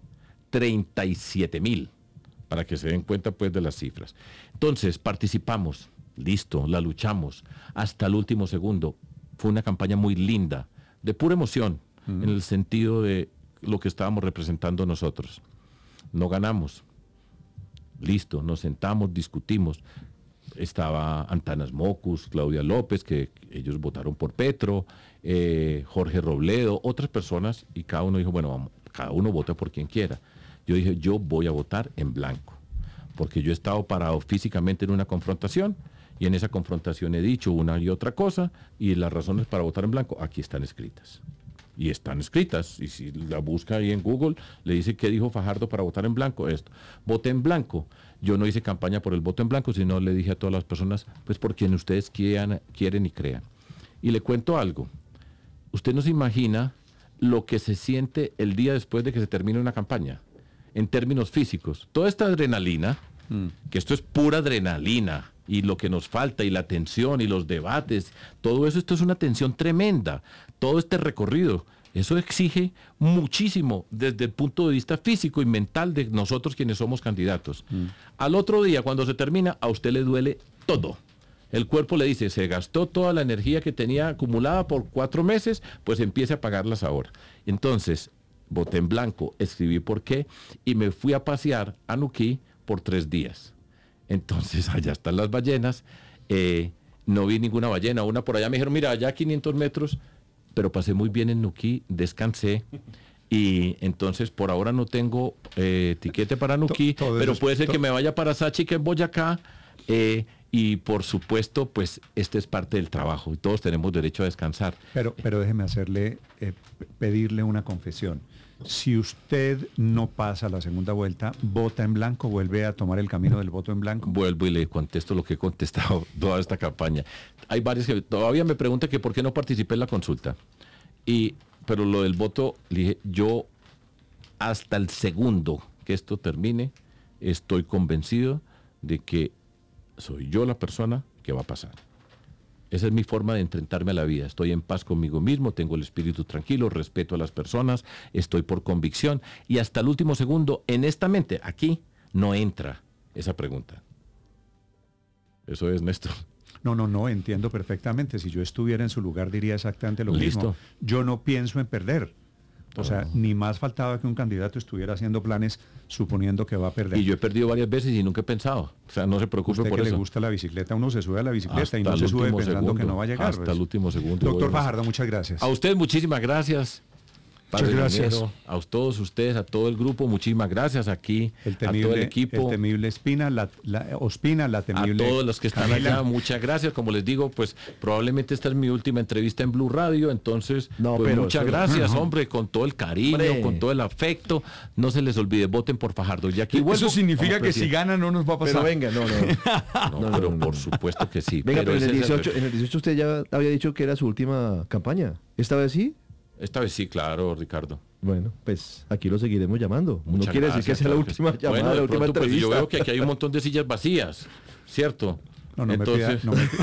37.000, para que se den cuenta pues de las cifras. Entonces, participamos. Listo, la luchamos hasta el último segundo. Fue una campaña muy linda, de pura emoción, en el sentido de lo que estábamos representando nosotros. No ganamos. Listo, nos sentamos, discutimos. Estaba Antanas Mocus, Claudia López, que ellos votaron por Petro, Jorge Robledo, otras personas, y cada uno dijo, bueno, vamos, cada uno vota por quien quiera. Yo dije, yo voy a votar en blanco, porque yo he estado parado físicamente en una confrontación, y en esa confrontación he dicho una y otra cosa, y las razones para votar en blanco aquí están escritas. Y están escritas, y si la busca ahí en Google, le dice qué dijo Fajardo para votar en blanco, esto. Voté en blanco. Yo no hice campaña por el voto en blanco, sino le dije a todas las personas, pues por quien ustedes quieren y crean. Y le cuento algo. Usted no se imagina lo que se siente el día después de que se termine una campaña, en términos físicos. Toda esta adrenalina, que esto es pura adrenalina, y lo que nos falta, y la tensión, y los debates, todo eso, esto es una tensión tremenda, todo este recorrido, eso exige muchísimo desde el punto de vista físico y mental de nosotros quienes somos candidatos. Al otro día, cuando se termina, a usted le duele todo. El cuerpo le dice, se gastó toda la energía que tenía acumulada por 4 meses, pues empiece a pagarlas ahora. Entonces, voté en blanco, escribí por qué, y me fui a pasear a Nuquí por 3 días. Entonces allá están las ballenas. No vi ninguna ballena. Una por allá me dijeron, mira, allá a 500 metros, pero pasé muy bien en Nuquí, descansé. Y entonces por ahora no tengo tiquete para Nuquí, pero puede ser que me vaya para Sachi, que es Boyacá. Y por supuesto, pues este es parte del trabajo y todos tenemos derecho a descansar. Pero déjeme pedirle una confesión. Si usted no pasa la segunda vuelta, ¿vota en blanco? ¿Vuelve a tomar el camino del voto en blanco? Vuelvo y le contesto lo que he contestado toda esta campaña. Hay varios que todavía me preguntan que por qué no participé en la consulta. Pero lo del voto, le dije, yo hasta el segundo que esto termine, estoy convencido de que soy yo la persona que va a pasar. Esa es mi forma de enfrentarme a la vida. Estoy en paz conmigo mismo, tengo el espíritu tranquilo, respeto a las personas, estoy por convicción y hasta el último segundo, en esta mente, aquí, no entra esa pregunta. Eso es, Néstor. No, entiendo perfectamente. Si yo estuviera en su lugar diría exactamente lo mismo. Yo no pienso en perder. O sea, ni más faltaba que un candidato estuviera haciendo planes suponiendo que va a perder. Y yo he perdido varias veces y nunca he pensado. O sea, no se preocupe por eso. Usted que le gusta la bicicleta, uno se sube a la bicicleta y no se sube pensando que no va a llegar. Hasta el último segundo. Doctor Fajardo, muchas gracias. A usted muchas gracias. Muchas gracias. A todos ustedes, a todo el grupo, muchísimas gracias aquí, a todo el equipo. El temible Ospina, la temible a todos los que están allá, muchas gracias. Como les digo, pues probablemente esta es mi última entrevista en Blue Radio, entonces pues, muchas gracias, hombre, con todo el cariño, con todo el afecto. No se les olvide, voten por Fajardo. Y aquí vuelvo. Eso significa que si gana no nos va a pasar. Pero venga, no, por supuesto que sí. Venga, pero en el 18 usted ya había dicho que era su última campaña. ¿Esta vez sí? Esta vez sí, claro, Ricardo. Bueno, pues aquí lo seguiremos llamando. No quiere decir que sea la última llamada, bueno, la última pronto, entrevista. Pues yo veo que aquí hay un montón de sillas vacías, ¿cierto? Entonces,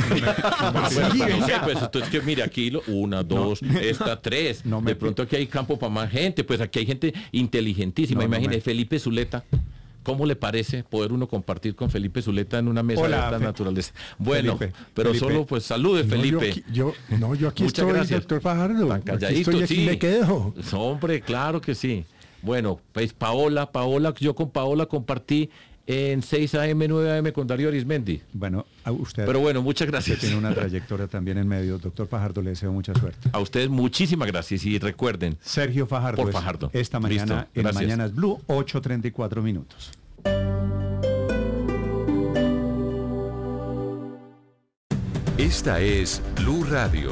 entonces que mire aquí 1, 2, esta 3. De pronto aquí hay campo para más gente, pues aquí hay gente inteligentísima. Imagínese, Felipe Zuleta. ¿Cómo le parece poder uno compartir con Felipe Zuleta en una mesa de esta naturaleza? Bueno, Felipe. Solo pues salude, Felipe. Yo aquí Muchas estoy, gracias. doctor Fajardo. Tan calladito, aquí sí. me quedo. Hombre, claro que sí. Bueno, pues Paola, yo con Paola compartí en 6 AM, 9 AM con Darío Arizmendi. Bueno, a usted. Pero bueno, muchas gracias. Tiene una trayectoria también en medio. Doctor Fajardo, le deseo mucha suerte. A ustedes muchísimas gracias y recuerden. Sergio Fajardo. Por Fajardo. Esta mañana en Mañanas Blue, 8:34 minutos. Esta es Blue Radio.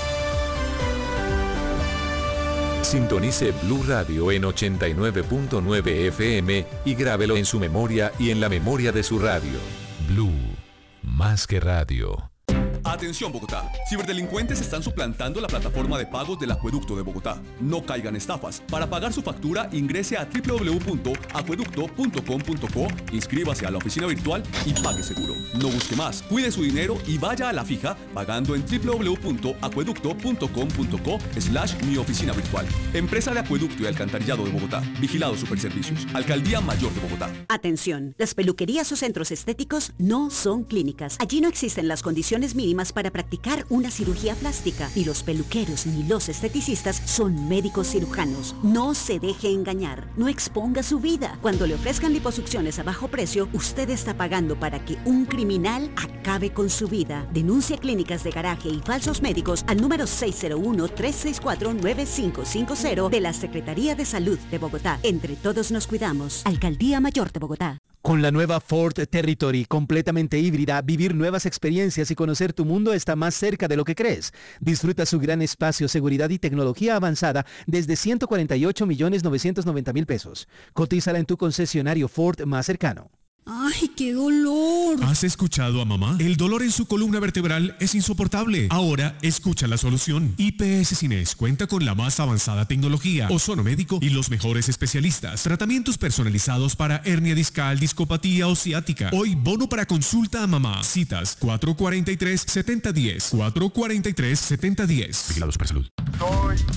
Sintonice Blue Radio en 89.9 FM y grábelo en su memoria y en la memoria de su radio. Blue, más que radio. Atención Bogotá, ciberdelincuentes están suplantando la plataforma de pagos del Acueducto de Bogotá. No caigan estafas. Para pagar su factura ingrese a www.acueducto.com.co, inscríbase a la oficina virtual y pague seguro. No busque más, cuide su dinero y vaya a la fija pagando en www.acueducto.com.co/mi oficina virtual. Empresa de Acueducto y Alcantarillado de Bogotá. Vigilado Superservicios. Alcaldía Mayor de Bogotá. Atención, las peluquerías o centros estéticos no son clínicas. Allí no existen las condiciones mínimas para practicar una cirugía plástica y los peluqueros ni los esteticistas son médicos cirujanos. No se deje engañar, no exponga su vida. Cuando le ofrezcan liposucciones a bajo precio, usted está pagando para que un criminal acabe con su vida. Denuncia clínicas de garaje y falsos médicos al número 601-364-9550 de la Secretaría de Salud de Bogotá. Entre todos nos cuidamos. Alcaldía Mayor de Bogotá. Con la nueva Ford Territory completamente híbrida, vivir nuevas experiencias y conocer tu mundo está más cerca de lo que crees. Disfruta su gran espacio, seguridad y tecnología avanzada desde 148.990.000 pesos. Cotízala en tu concesionario Ford más cercano. ¡Ay, qué dolor! ¿Has escuchado a mamá? El dolor en su columna vertebral es insoportable. Ahora escucha la solución. IPS Cines cuenta con la más avanzada tecnología, ozonomédico y los mejores especialistas. Tratamientos personalizados para hernia discal, discopatía o ciática. Hoy bono para consulta a mamá. Citas 443-7010. 443-7010. Vigilado Supersalud.